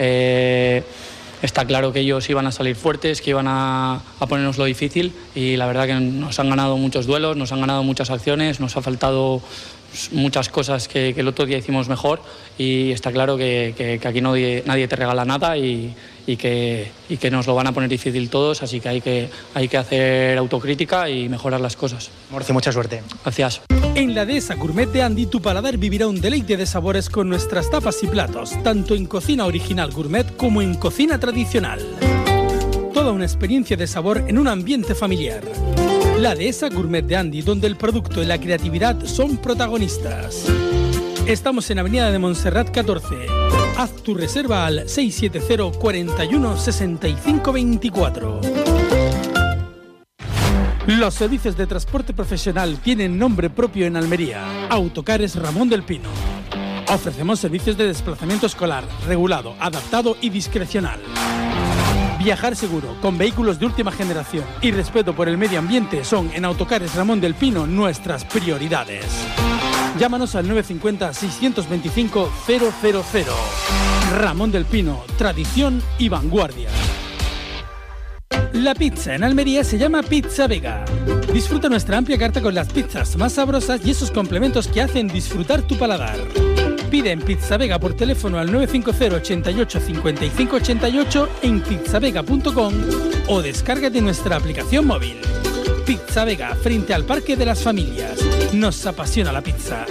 Eh, está claro que ellos iban a salir fuertes, que iban a, a ponernos lo difícil y la verdad que nos han ganado muchos duelos, nos han ganado muchas acciones, nos ha faltado muchas cosas que, que el otro día hicimos mejor y está claro que, que, que aquí nadie, nadie te regala nada y, y, que, y que nos lo van a poner difícil todos, así que hay que, hay que hacer autocrítica y mejorar las cosas. Morci, mucha suerte. Gracias. En la Dehesa Gourmet de Andy, tu paladar vivirá un deleite de sabores con nuestras tapas y platos, tanto en cocina original gourmet como en cocina tradicional. Toda una experiencia de sabor en un ambiente familiar. La Dehesa Gourmet de Andy, donde el producto y la creatividad son protagonistas. Estamos en Avenida de Montserrat catorce. Haz tu reserva al seis siete cero, cuatro uno, seis cinco dos cuatro. Los servicios de transporte profesional tienen nombre propio en Almería. Autocares Ramón del Pino. Ofrecemos servicios de desplazamiento escolar, regulado, adaptado y discrecional. Viajar seguro, con vehículos de última generación y respeto por el medio ambiente son en Autocares Ramón del Pino nuestras prioridades. Llámanos al nueve cinco cero, seis dos cinco, cero cero cero. Ramón del Pino, tradición y vanguardia. La pizza en Almería se llama Pizza Vega. Disfruta nuestra amplia carta con las pizzas más sabrosas y esos complementos que hacen disfrutar tu paladar. Pide en Pizza Vega por teléfono al nueve cinco cero, ochenta y ocho, cincuenta y cinco ochenta y ocho en pizzavega punto com o descárgate nuestra aplicación móvil. Pizza Vega, frente al Parque de las Familias. Nos apasiona la pizza.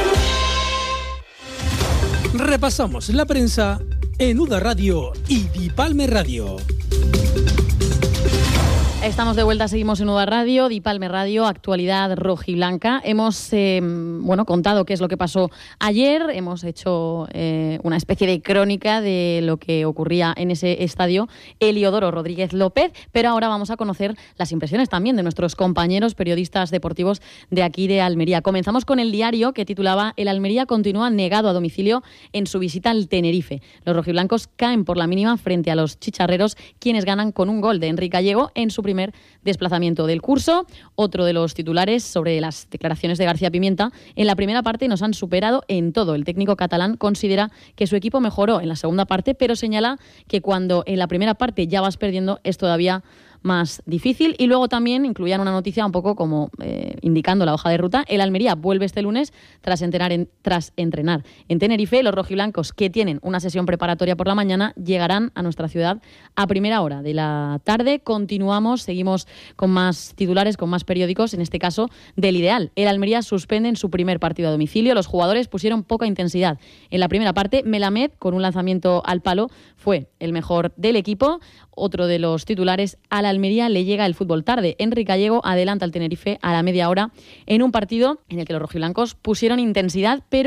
Repasamos la prensa en Uda Radio y Dipalme Radio. Estamos de vuelta, seguimos en Uda Radio, Dipalme Radio, actualidad rojiblanca. Hemos eh, bueno, contado qué es lo que pasó ayer, hemos hecho eh, una especie de crónica de lo que ocurría en ese estadio Heliodoro Rodríguez López, pero ahora vamos a conocer las impresiones también de nuestros compañeros periodistas deportivos de aquí de Almería. Comenzamos con el diario que titulaba: El Almería continúa negado a domicilio en su visita al Tenerife. Los rojiblancos caen por la mínima frente a los chicharreros, quienes ganan con un gol de Enrique Gallego en su primer desplazamiento del curso. Otro de los titulares sobre las declaraciones de García Pimienta: en la primera parte nos han superado en todo. El técnico catalán considera que su equipo mejoró en la segunda parte, pero señala que cuando en la primera parte ya vas perdiendo es todavía más difícil. Y luego también incluían una noticia un poco como eh, indicando la hoja de ruta. El Almería vuelve este lunes tras entrenar, en, tras entrenar en Tenerife. Los rojiblancos, que tienen una sesión preparatoria por la mañana, llegarán a nuestra ciudad a primera hora de la tarde. Continuamos, seguimos con más titulares, con más periódicos, en este caso del Ideal. El Almería suspende en su primer partido a domicilio. Los jugadores pusieron poca intensidad en la primera parte. Melamed, con un lanzamiento al palo, fue el mejor del equipo. Otro de los titulares: a la Almería le llega el fútbol tarde. Enrique Gallego adelanta al Tenerife a la media hora en un partido en el que los rojiblancos pusieron intensidad, pero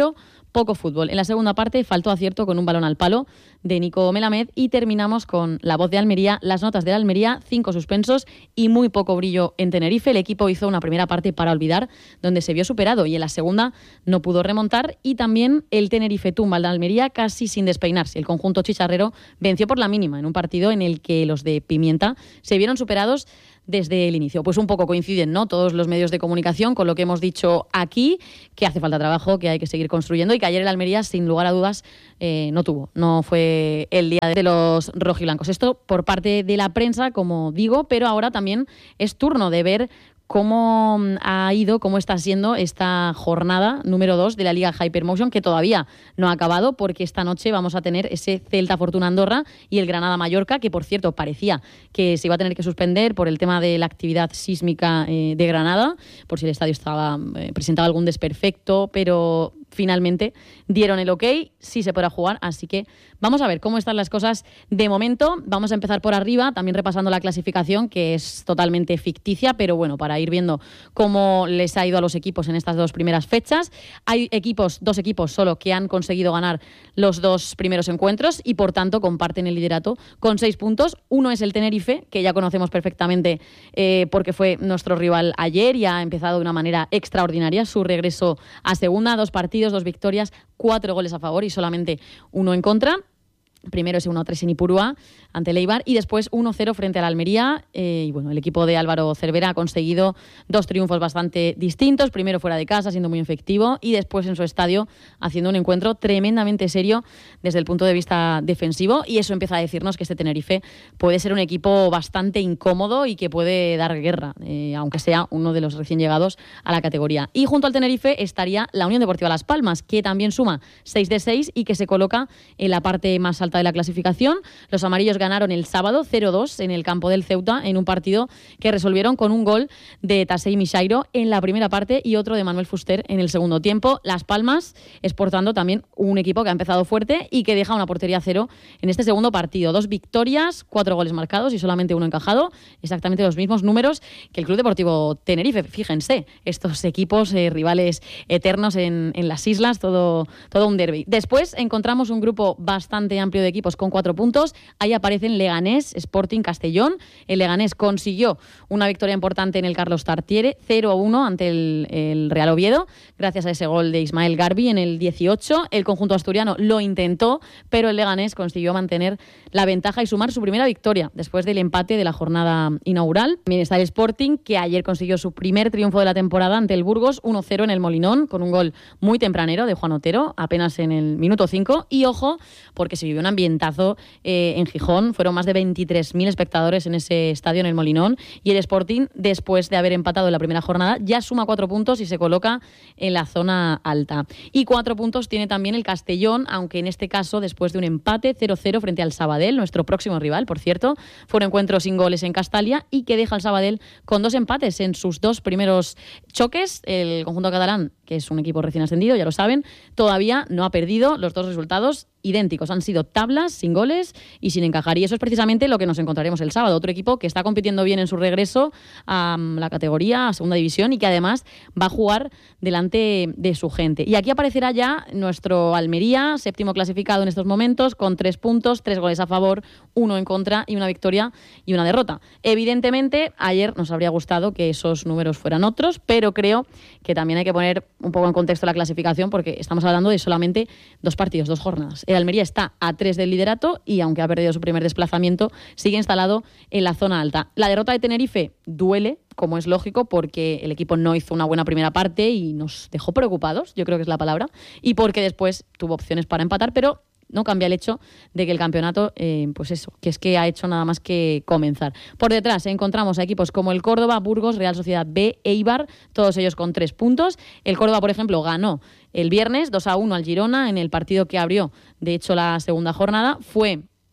poco fútbol. En la segunda parte faltó acierto con un balón al palo de Nico Melamed y terminamos con la voz de Almería, las notas de la Almería, cinco suspensos y muy poco brillo en Tenerife. El equipo hizo una primera parte para olvidar, donde se vio superado, y en la segunda no pudo remontar, y también el Tenerife tumba al de Almería casi sin despeinarse. El conjunto chicharrero venció por la mínima en un partido en el que los de Pimienta se vieron superados desde el inicio. Pues un poco coinciden, ¿no?, todos los medios de comunicación con lo que hemos dicho aquí, que hace falta trabajo, que hay que seguir construyendo, y que ayer el Almería, sin lugar a dudas, eh, no tuvo. No fue el día de los rojiblancos. Esto por parte de la prensa, como digo, pero ahora también es turno de ver cómo ha ido, cómo está siendo esta jornada número dos de la Liga Hypermotion, que todavía no ha acabado, porque esta noche vamos a tener ese Celta Fortuna Andorra y el Granada Mallorca, que por cierto parecía que se iba a tener que suspender por el tema de la actividad sísmica eh, de Granada, por si el estadio estaba eh, presentaba algún desperfecto, pero finalmente dieron el ok, sí se podrá jugar, así que vamos a ver cómo están las cosas de momento. Vamos a empezar por arriba, también repasando la clasificación, que es totalmente ficticia, pero bueno, para ir viendo cómo les ha ido a los equipos en estas dos primeras fechas. Hay equipos, dos equipos solo, que han conseguido ganar los dos primeros encuentros y por tanto comparten el liderato con seis puntos. Uno es el Tenerife, que ya conocemos perfectamente eh, porque fue nuestro rival ayer y ha empezado de una manera extraordinaria su regreso a segunda, dos partidos, dos victorias, cuatro goles a favor y solamente uno en contra. Primero ese uno a tres en Ipurúa ante el Eibar y después uno cero frente a la Almería. Eh, y bueno, el equipo de Álvaro Cervera ha conseguido dos triunfos bastante distintos. Primero fuera de casa, siendo muy efectivo, y después en su estadio haciendo un encuentro tremendamente serio desde el punto de vista defensivo. Y eso empieza a decirnos que este Tenerife puede ser un equipo bastante incómodo y que puede dar guerra, eh, aunque sea uno de los recién llegados a la categoría. Y junto al Tenerife estaría la Unión Deportiva Las Palmas, que también suma seis de seis y que se coloca en la parte más alta de la clasificación. Los amarillos ganaron el sábado cero dos en el campo del Ceuta en un partido que resolvieron con un gol de Tasei Misairo en la primera parte y otro de Manuel Fuster en el segundo tiempo. Las Palmas es, por tanto, también un equipo que ha empezado fuerte y que deja una portería cero en este segundo partido. Dos victorias, cuatro goles marcados y solamente uno encajado. Exactamente los mismos números que el Club Deportivo Tenerife. Fíjense, estos equipos eh, rivales eternos en, en las islas, todo, todo un derbi. Después encontramos un grupo bastante amplio de equipos con cuatro puntos. Ahí aparecen Leganés, Sporting, Castellón. El Leganés consiguió una victoria importante en el Carlos Tartiere, cero a uno ante el, el Real Oviedo, gracias a ese gol de Ismael Garbi en el dieciocho. El conjunto asturiano lo intentó, pero el Leganés consiguió mantener la ventaja y sumar su primera victoria después del empate de la jornada inaugural. También está el Sporting, que ayer consiguió su primer triunfo de la temporada ante el Burgos, uno cero en el Molinón, con un gol muy tempranero de Juan Otero, apenas en el minuto cinco. Y ojo, porque se vivió un ambientazo eh, en Gijón. Fueron más de veintitrés mil espectadores en ese estadio, en el Molinón, y el Sporting, después de haber empatado en la primera jornada, ya suma cuatro puntos y se coloca en la zona alta. Y cuatro puntos tiene también el Castellón, aunque en este caso después de un empate cero cero frente al Sabadell, nuestro próximo rival, por cierto. Fue un encuentro sin goles en Castalia y que deja al Sabadell con dos empates en sus dos primeros choques. El conjunto catalán, que es un equipo recién ascendido, ya lo saben, todavía no ha perdido. Los dos resultados idénticos, han sido tablas, sin goles y sin encajar, y eso es precisamente lo que nos encontraremos el sábado. Otro equipo que está compitiendo bien en su regreso a la categoría, a segunda división, y que además va a jugar delante de su gente. Y aquí aparecerá ya nuestro Almería, séptimo clasificado en estos momentos, con tres puntos, tres goles a favor, uno en contra y una victoria y una derrota. Evidentemente, ayer nos habría gustado que esos números fueran otros, pero creo que también hay que poner un poco en contexto la clasificación, porque estamos hablando de solamente dos partidos, dos jornadas. El Almería está a tres del liderato y, aunque ha perdido su primer desplazamiento, sigue instalado en la zona alta. La derrota de Tenerife duele, como es lógico, porque el equipo no hizo una buena primera parte y nos dejó preocupados, yo creo que es la palabra, y porque después tuvo opciones para empatar, pero no cambia el hecho de que el campeonato, eh, pues eso, que es que ha hecho nada más que comenzar. Por detrás eh, encontramos a equipos como el Córdoba, Burgos, Real Sociedad B, Eibar, todos ellos con tres puntos. El Córdoba, por ejemplo, ganó el viernes dos a uno al Girona en el partido que abrió, de hecho, la segunda jornada. Fue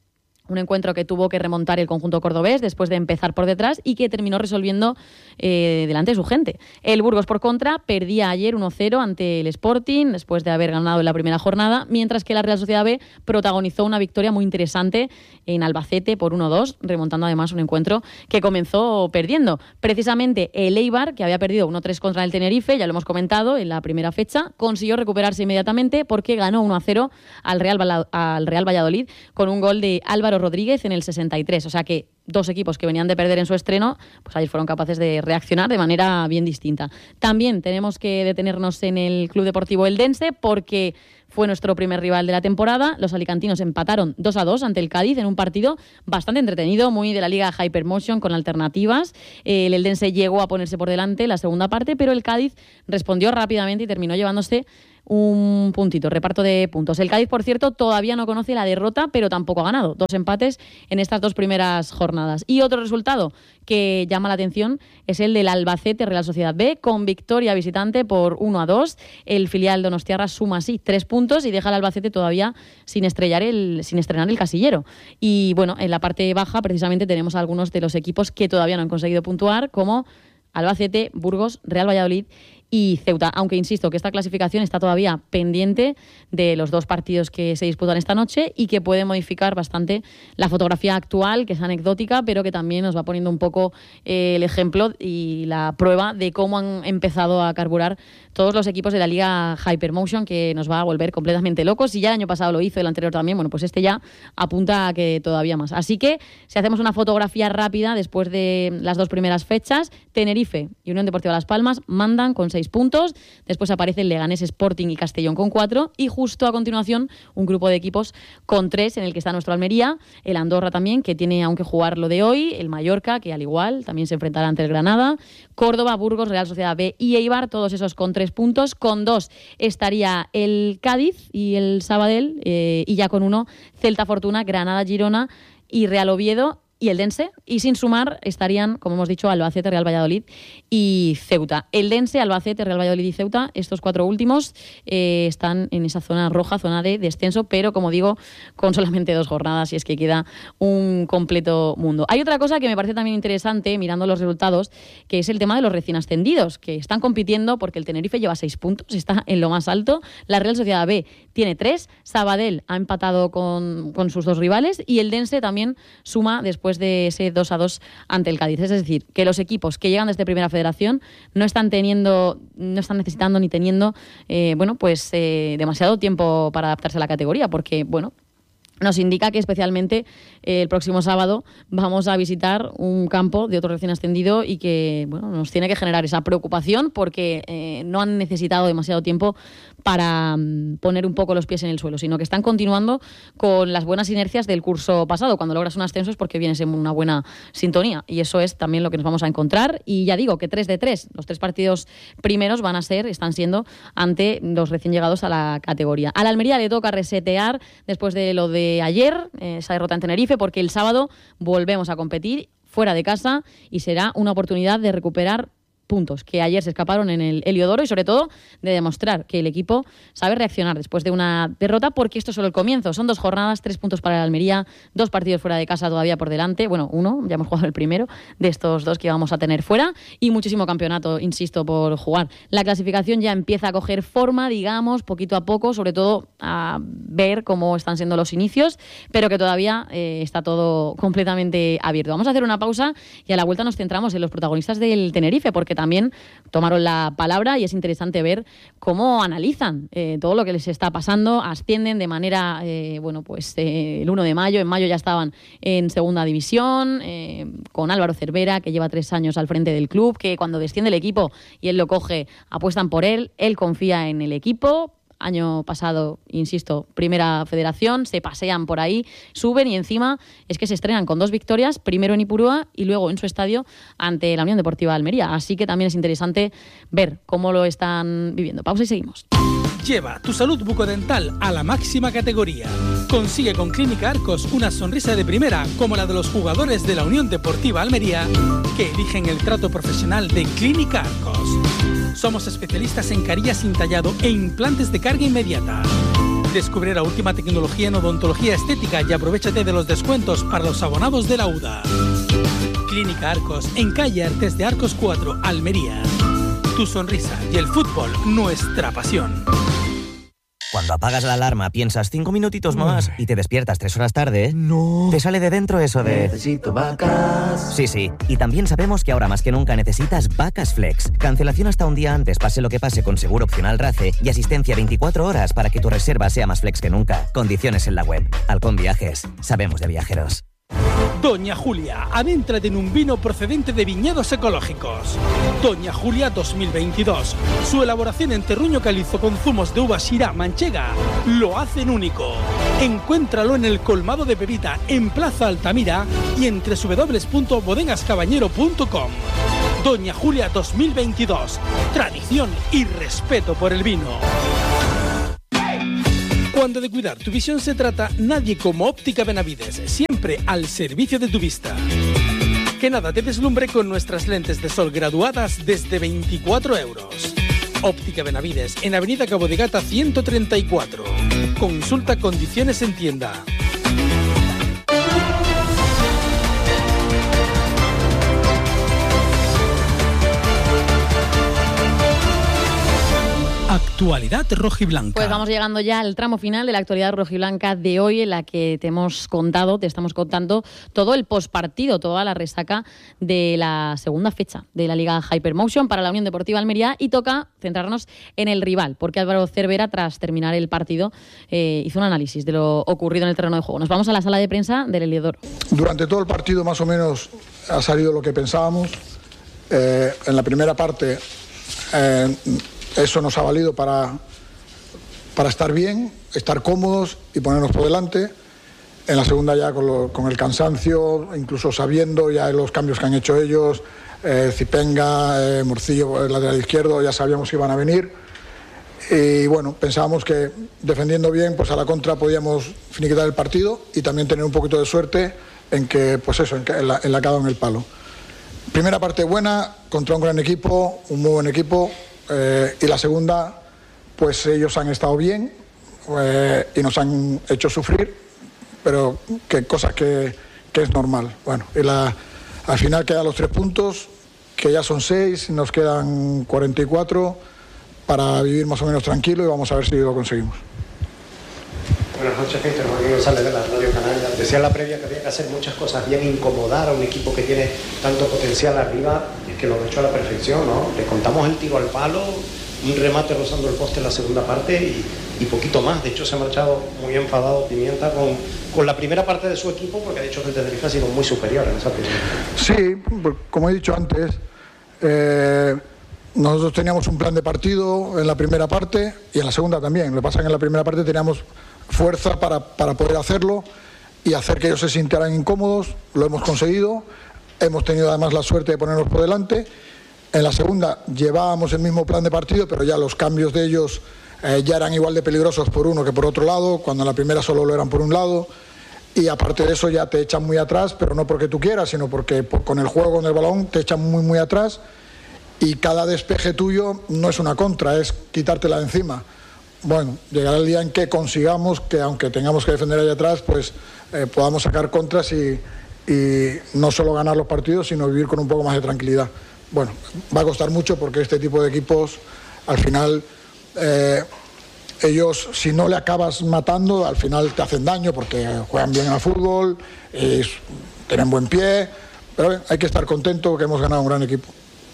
Un encuentro que tuvo que remontar el conjunto cordobés después de empezar por detrás y que terminó resolviendo eh, delante de su gente. El Burgos, por contra, perdía ayer uno cero ante el Sporting después de haber ganado en la primera jornada, mientras que la Real Sociedad B protagonizó una victoria muy interesante en Albacete por uno dos, remontando además un encuentro que comenzó perdiendo. Precisamente el Eibar, que había perdido uno tres contra el Tenerife, ya lo hemos comentado en la primera fecha, consiguió recuperarse inmediatamente porque ganó uno a cero al Real, al Real Valladolid con un gol de Álvaro Rodríguez en el sesenta y tres, o sea que dos equipos que venían de perder en su estreno, pues ayer fueron capaces de reaccionar de manera bien distinta. También tenemos que detenernos en el Club Deportivo Eldense porque fue nuestro primer rival de la temporada. Los alicantinos empataron dos a dos ante el Cádiz en un partido bastante entretenido, muy de la Liga Hypermotion, con alternativas. El Eldense llegó a ponerse por delante en la segunda parte, pero el Cádiz respondió rápidamente y terminó llevándose un puntito, reparto de puntos. El Cádiz, por cierto, todavía no conoce la derrota, pero tampoco ha ganado. Dos empates en estas dos primeras jornadas. Y otro resultado que llama la atención es el del Albacete Real Sociedad B, con victoria visitante por uno a dos. El filial donostiarra suma así tres puntos y deja al Albacete todavía sin estrellar el, sin estrenar el casillero. Y bueno, en la parte baja precisamente tenemos a algunos de los equipos que todavía no han conseguido puntuar, como Albacete, Burgos, Real Valladolid y Ceuta, aunque insisto que esta clasificación está todavía pendiente de los dos partidos que se disputan esta noche y que puede modificar bastante la fotografía actual, que es anecdótica, pero que también nos va poniendo un poco eh, el ejemplo y la prueba de cómo han empezado a carburar todos los equipos de la Liga Hypermotion, que nos va a volver completamente locos. Si ya el año pasado lo hizo, el anterior también, bueno, pues este ya apunta a que todavía más. Así que si hacemos una fotografía rápida después de las dos primeras fechas, Tenerife y Unión Deportiva Las Palmas mandan con seis puntos, después aparece el Leganés, Sporting y Castellón con cuatro, y justo a continuación un grupo de equipos con tres, en el que está nuestro Almería, el Andorra también, que tiene aún que jugar lo de hoy, el Mallorca, que al igual también se enfrentará ante el Granada, Córdoba, Burgos, Real Sociedad B y Eibar, todos esos con tres puntos. Con dos estaría el Cádiz y el Sabadell, eh, y ya con uno Celta Fortuna, Granada, Girona y Real Oviedo y Eldense, y sin sumar estarían, como hemos dicho, Albacete, Real Valladolid y Ceuta. Eldense, Albacete, Real Valladolid y Ceuta, estos cuatro últimos eh, están en esa zona roja, zona de descenso, pero como digo, con solamente dos jornadas, y es que queda un completo mundo. Hay otra cosa que me parece también interesante, mirando los resultados, que es el tema de los recién ascendidos, que están compitiendo porque el Tenerife lleva seis puntos, está en lo más alto, la Real Sociedad B tiene tres, Sabadell ha empatado con, con sus dos rivales y Eldense también suma después de ese dos a dos ante el Cádiz. Es decir, que los equipos que llegan desde Primera Federación no están teniendo, no están necesitando ni teniendo eh, bueno, pues eh, demasiado tiempo para adaptarse a la categoría, porque bueno, nos indica que especialmente eh, el próximo sábado vamos a visitar un campo de otro recién ascendido y que bueno, nos tiene que generar esa preocupación porque eh, no han necesitado demasiado tiempo para um, poner un poco los pies en el suelo, sino que están continuando con las buenas inercias del curso pasado. Cuando logras un ascenso es porque vienes en una buena sintonía, y eso es también lo que nos vamos a encontrar. Y ya digo que tres de tres, los tres partidos primeros van a ser, están siendo ante los recién llegados a la categoría. A la Almería le toca resetear después de lo de ayer, eh, esa derrota en Tenerife, porque el sábado volvemos a competir fuera de casa y será una oportunidad de recuperar puntos que ayer se escaparon en el Heliodoro, y sobre todo de demostrar que el equipo sabe reaccionar después de una derrota, porque esto es solo el comienzo. Son dos jornadas, tres puntos para el Almería, dos partidos fuera de casa todavía por delante, bueno, uno, ya hemos jugado el primero de estos dos que vamos a tener fuera, y muchísimo campeonato, insisto, por jugar. La clasificación ya empieza a coger forma, digamos, poquito a poco, sobre todo a ver cómo están siendo los inicios, pero que todavía eh, está todo completamente abierto. Vamos a hacer una pausa y a la vuelta nos centramos en los protagonistas del Tenerife, porque también tomaron la palabra y es interesante ver cómo analizan eh, todo lo que les está pasando. Ascienden de manera, eh, bueno, pues eh, el uno de mayo, en mayo ya estaban en segunda división, eh, con Álvaro Cervera, que lleva tres años al frente del club, que cuando desciende el equipo y él lo coge, apuestan por él, él confía en el equipo. Año pasado, insisto, Primera Federación, se pasean por ahí, suben y encima es que se estrenan con dos victorias, primero en Ipurúa y luego en su estadio ante la Unión Deportiva Almería. Así que también es interesante ver cómo lo están viviendo. Pausa y seguimos. Lleva tu salud bucodental a la máxima categoría. Consigue con Clínica Arcos una sonrisa de primera, como la de los jugadores de la Unión Deportiva Almería, que eligen el trato profesional de Clínica Arcos. Somos especialistas en carillas sin tallado e implantes de carga inmediata. Descubre la última tecnología en odontología estética y aprovéchate de los descuentos para los abonados de la U D A. Clínica Arcos, en calle Artes de Arcos cuatro, Almería. Tu sonrisa y el fútbol, nuestra pasión. Cuando apagas la alarma piensas cinco minutitos más y te despiertas tres horas tarde, no. Te sale de dentro eso de... Necesito vacas. Sí, sí. Y también sabemos que ahora más que nunca necesitas Vacas Flex. Cancelación hasta un día antes, pase lo que pase, con seguro opcional RACE y asistencia veinticuatro horas para que tu reserva sea más flex que nunca. Condiciones en la web. Halcón Viajes. Sabemos de viajeros. Doña Julia, adéntrate en un vino procedente de viñedos ecológicos. Doña Julia dos mil veintidós. Su elaboración en terruño calizo con zumos de uva Syrah manchega lo hacen único. Encuéntralo en el colmado de Pepita, en Plaza Altamira y en doble u doble u doble u punto bodegas cabañero punto com. Doña Julia dos mil veintidós. Tradición y respeto por el vino. Cuando de cuidar tu visión se trata, nadie como Óptica Benavides, siempre al servicio de tu vista. Que nada te deslumbre con nuestras lentes de sol graduadas desde veinticuatro euros. Óptica Benavides, en Avenida Cabo de Gata ciento treinta y cuatro. Consulta condiciones en tienda. Actualidad rojiblanca. Pues vamos llegando ya al tramo final de la actualidad rojiblanca de hoy, en la que te hemos contado, te estamos contando todo el postpartido, toda la resaca de la segunda fecha de la Liga Hypermotion para la Unión Deportiva Almería, y toca centrarnos en el rival, porque Álvaro Cervera, tras terminar el partido, eh, hizo un análisis de lo ocurrido en el terreno de juego. Nos vamos a la sala de prensa del Heliodoro. Durante todo el partido más o menos ha salido lo que pensábamos. Eh, en la primera parte eh, eso nos ha valido para, para estar bien, estar cómodos y ponernos por delante. En la segunda ya con, lo, con el cansancio, incluso sabiendo ya los cambios que han hecho ellos, eh, Zipenga, eh, Morcillo, el lateral izquierdo, ya sabíamos que iban a venir. Y bueno, pensábamos que defendiendo bien, pues a la contra podíamos finiquitar el partido y también tener un poquito de suerte en que, pues eso, en, que, en, la, en la cada en el palo. Primera parte buena, contra un gran equipo, un muy buen equipo. Eh, y la segunda, pues ellos han estado bien eh, y nos han hecho sufrir, pero que cosas que, que es normal. Bueno, y la, al final quedan los tres puntos, que ya son seis, nos quedan cuarenta y cuatro para vivir más o menos tranquilo y vamos a ver si lo conseguimos. Buenas noches, Mister Joaquín González de la Radio Canaria. Decía en la previa que había que hacer muchas cosas bien, incomodar a un equipo que tiene tanto potencial arriba, y es que lo ha hecho a la perfección, ¿no? Le contamos el tiro al palo, un remate rozando el poste en la segunda parte y, y poquito más. De hecho, se ha marchado muy enfadado Pimienta con, con la primera parte de su equipo, porque ha dicho que el Tenerife ha sido muy superior en esa primera. Sí, como he dicho antes, eh, nosotros teníamos un plan de partido en la primera parte y en la segunda también. Lo que pasa es que en la primera parte teníamos fuerza para, para poder hacerlo y hacer que ellos se sintieran incómodos. Lo hemos conseguido, hemos tenido además la suerte de ponernos por delante. En la segunda llevábamos el mismo plan de partido, pero ya los cambios de ellos eh, ya eran igual de peligrosos por uno que por otro lado, cuando en la primera solo lo eran por un lado, y aparte de eso ya te echan muy atrás, pero no porque tú quieras, sino porque por, con el juego, con el balón, te echan muy muy atrás, y cada despeje tuyo no es una contra, es quitártela de encima. Bueno, llegará el día en que consigamos que, aunque tengamos que defender allá atrás, pues eh, podamos sacar contras y, y no solo ganar los partidos, sino vivir con un poco más de tranquilidad. Bueno, va a costar mucho porque este tipo de equipos, al final, eh, ellos, si no le acabas matando, al final te hacen daño porque juegan bien al fútbol, y tienen buen pie, pero bien, hay que estar contento que hemos ganado un gran equipo.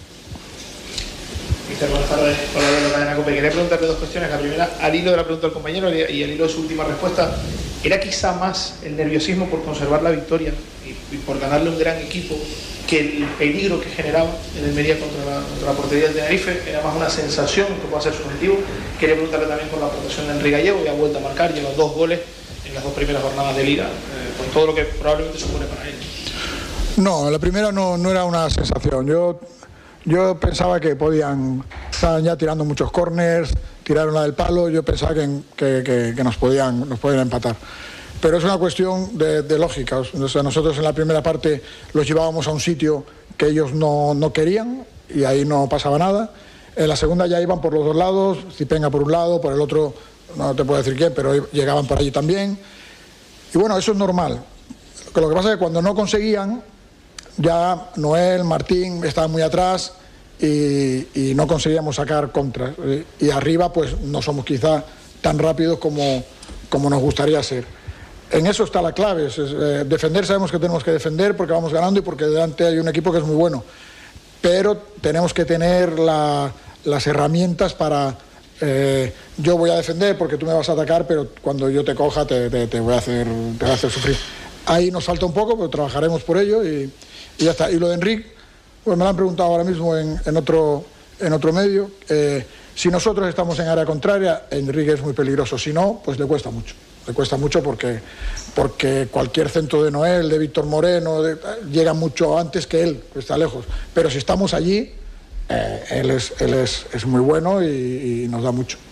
Mister, buenas tardes. Hola, de la cadena COPE. Quería preguntarle dos cuestiones. La primera, al hilo de la pregunta del compañero y al hilo de su última respuesta, ¿era quizá más el nerviosismo por conservar la victoria y, y por ganarle un gran equipo que el peligro que generaba en el Almería contra la, contra la portería del Tenerife? Era más una sensación que puede ser subjetivo. Quería preguntarle también por la aportación de Enrique Gallego, que ha vuelto a marcar, lleva dos goles en las dos primeras jornadas de Liga, eh, con todo lo que probablemente supone para él. No, la primera no, no era una sensación. Yo... Yo pensaba que podían, estaban ya tirando muchos córners, tiraron la del palo, yo pensaba que, que, que, que nos, podían, nos podían empatar. Pero es una cuestión de, de lógica. O sea, nosotros en la primera parte los llevábamos a un sitio que ellos no, no querían y ahí no pasaba nada. En la segunda ya iban por los dos lados, Zipenga por un lado, por el otro no te puedo decir quién, pero llegaban por allí también. Y bueno, eso es normal. Lo que pasa es que cuando no conseguían, ya Noel, Martín estaban muy atrás y, y no conseguíamos sacar contra. Y, y arriba pues no somos quizá tan rápidos como, como nos gustaría ser. En eso está la clave, es, es, eh, defender, sabemos que tenemos que defender porque vamos ganando y porque delante hay un equipo que es muy bueno, pero tenemos que tener la, las herramientas para, eh, yo voy a defender porque tú me vas a atacar, pero cuando yo te coja te, te, te, voy, a hacer, te voy a hacer sufrir. Ahí nos falta un poco, pero trabajaremos por ello y, y ya está. Y lo de Enric, pues me lo han preguntado ahora mismo en, en, otro, en otro medio, eh, si nosotros estamos en área contraria, Enric es muy peligroso, si no, pues le cuesta mucho. Le cuesta mucho porque, porque cualquier centro de Noel, de Víctor Moreno, de, llega mucho antes que él, que está lejos. Pero si estamos allí, eh, él, es, él es, es muy bueno y, y nos da mucho.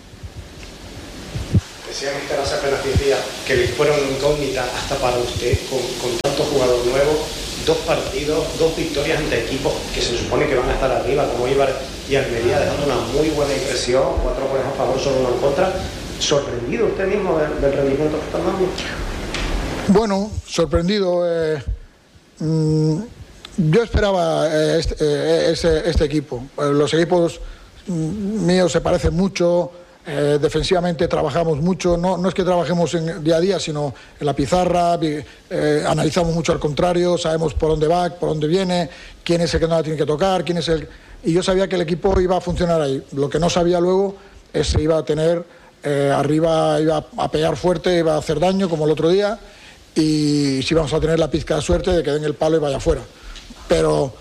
Decía mister hace apenas diez días que le fueron incógnita hasta para usted, con, con tanto jugador nuevo, dos partidos, dos victorias ante equipos que se supone que van a estar arriba, como Eibar y Almería, dejando una muy buena impresión, cuatro goles a favor, solo uno en contra. ¿Sorprendido usted mismo del, del rendimiento que están dando? Bueno, sorprendido. Eh, mmm, yo esperaba eh, este, eh, ese, este equipo. Eh, los equipos mmm, míos se parecen mucho, eh, defensivamente trabajamos mucho. No, no es que trabajemos en día a día, sino en la pizarra, eh, analizamos mucho al contrario, sabemos por dónde va, por dónde viene, quién es el que no la tiene que tocar, quién es el... Y yo sabía que el equipo iba a funcionar ahí. Lo que no sabía luego es si iba a tener... Eh, arriba iba a pegar fuerte, iba a hacer daño como el otro día y si vamos a tener la pizca de suerte de que den el palo y vaya fuera. Pero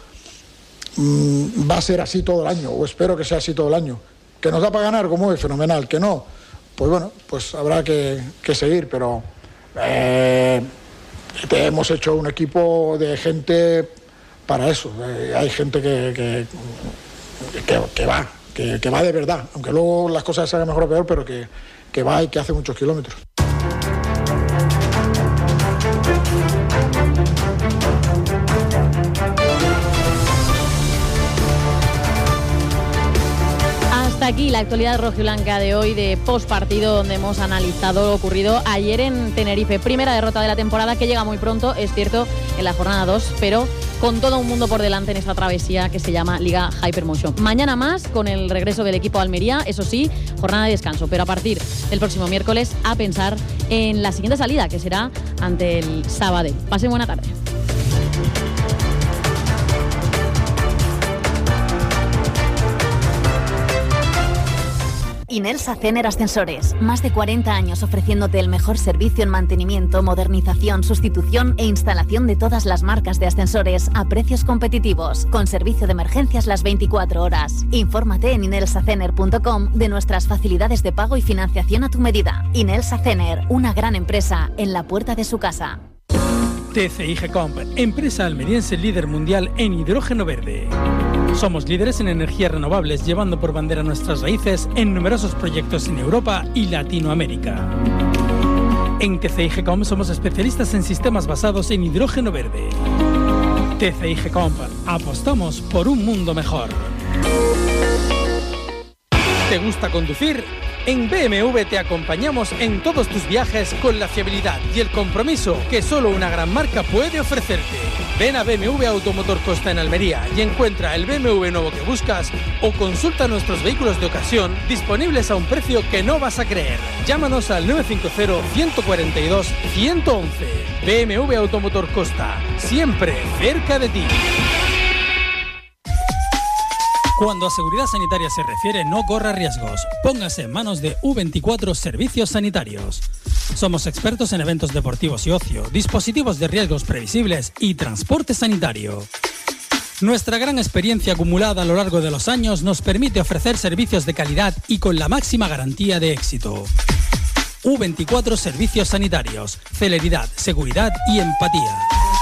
mmm, va a ser así todo el año, o espero que sea así todo el año. Que nos da para ganar, como es fenomenal, que no, pues bueno, pues habrá que, que seguir, pero eh, hemos hecho un equipo de gente para eso. Eh, hay gente que, que, que, que va. Que, que va de verdad, aunque luego las cosas se hagan mejor o peor, pero que, que va y que hace muchos kilómetros. Hasta aquí la actualidad rojiblanca de hoy, de postpartido, donde hemos analizado lo ocurrido ayer en Tenerife. Primera derrota de la temporada que llega muy pronto, es cierto, en la jornada dos, pero con todo un mundo por delante en esta travesía que se llama Liga Hypermotion. Mañana más, con el regreso del equipo Almería, eso sí, jornada de descanso, pero a partir del próximo miércoles a pensar en la siguiente salida, que será ante el Sabadell. Pasen buena tarde. Inelsa Cener Ascensores. Más de cuarenta años ofreciéndote el mejor servicio en mantenimiento, modernización, sustitución e instalación de todas las marcas de ascensores a precios competitivos, con servicio de emergencias las veinticuatro horas. Infórmate en inelsa cener punto com de nuestras facilidades de pago y financiación a tu medida. Inelsa Cener, una gran empresa en la puerta de su casa. T C I Gecomp, empresa almeriense líder mundial en hidrógeno verde. Somos líderes en energías renovables, llevando por bandera nuestras raíces en numerosos proyectos en Europa y Latinoamérica. En T C I Gecomp somos especialistas en sistemas basados en hidrógeno verde. T C I Gecomp, apostamos por un mundo mejor. ¿Te gusta conducir? En B M W te acompañamos en todos tus viajes con la fiabilidad y el compromiso que solo una gran marca puede ofrecerte. Ven a B M W Automotor Costa en Almería y encuentra el B M W nuevo que buscas o consulta nuestros vehículos de ocasión disponibles a un precio que no vas a creer. Llámanos al nueve cinco cero, uno cuatro dos, uno uno uno. B M W Automotor Costa, siempre cerca de ti. Cuando a seguridad sanitaria se refiere, no corra riesgos. Póngase en manos de U veinticuatro Servicios Sanitarios. Somos expertos en eventos deportivos y ocio, dispositivos de riesgos previsibles y transporte sanitario. Nuestra gran experiencia acumulada a lo largo de los años nos permite ofrecer servicios de calidad y con la máxima garantía de éxito. U veinticuatro Servicios Sanitarios. Celeridad, seguridad y empatía.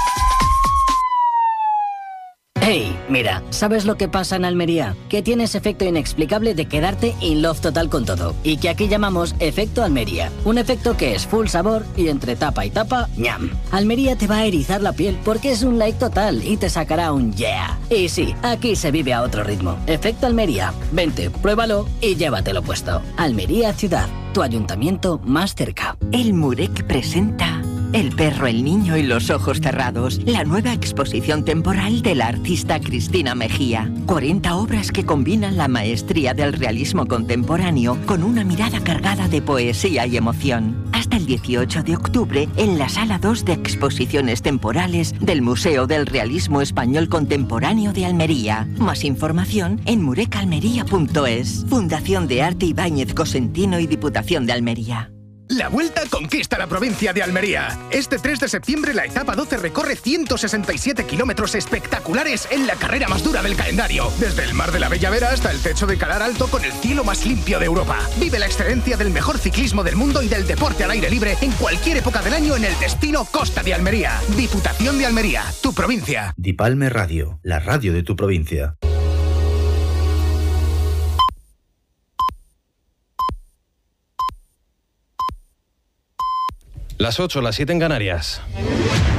Hey, mira, ¿sabes lo que pasa en Almería? Que tienes efecto inexplicable de quedarte in love total con todo. Y que aquí llamamos efecto Almería. Un efecto que es full sabor y entre tapa y tapa, ñam. Almería te va a erizar la piel porque es un like total y te sacará un yeah. Y sí, aquí se vive a otro ritmo. Efecto Almería. Vente, pruébalo y llévatelo puesto. Almería Ciudad. tu ayuntamiento más cerca. El Murek presenta El perro, el niño y los ojos cerrados, la nueva exposición temporal de la artista Cristina Mejía. cuarenta obras que combinan la maestría del realismo contemporáneo con una mirada cargada de poesía y emoción. Hasta el dieciocho de octubre en la Sala dos de Exposiciones Temporales del Museo del Realismo Español Contemporáneo de Almería. Más información en murecalmería punto es. Fundación de Arte Ibáñez Cosentino y Diputación de Almería. La Vuelta conquista la provincia de Almería. Este tres de septiembre la etapa doce recorre ciento sesenta y siete kilómetros espectaculares en la carrera más dura del calendario. Desde el Mar de la Bella Vera hasta el techo de Calar Alto con el cielo más limpio de Europa. Vive la excelencia del mejor ciclismo del mundo y del deporte al aire libre en cualquier época del año en el destino Costa de Almería. Diputación de Almería, tu provincia. Dipalme Radio, la radio de tu provincia. Las ocho, las siete en Canarias.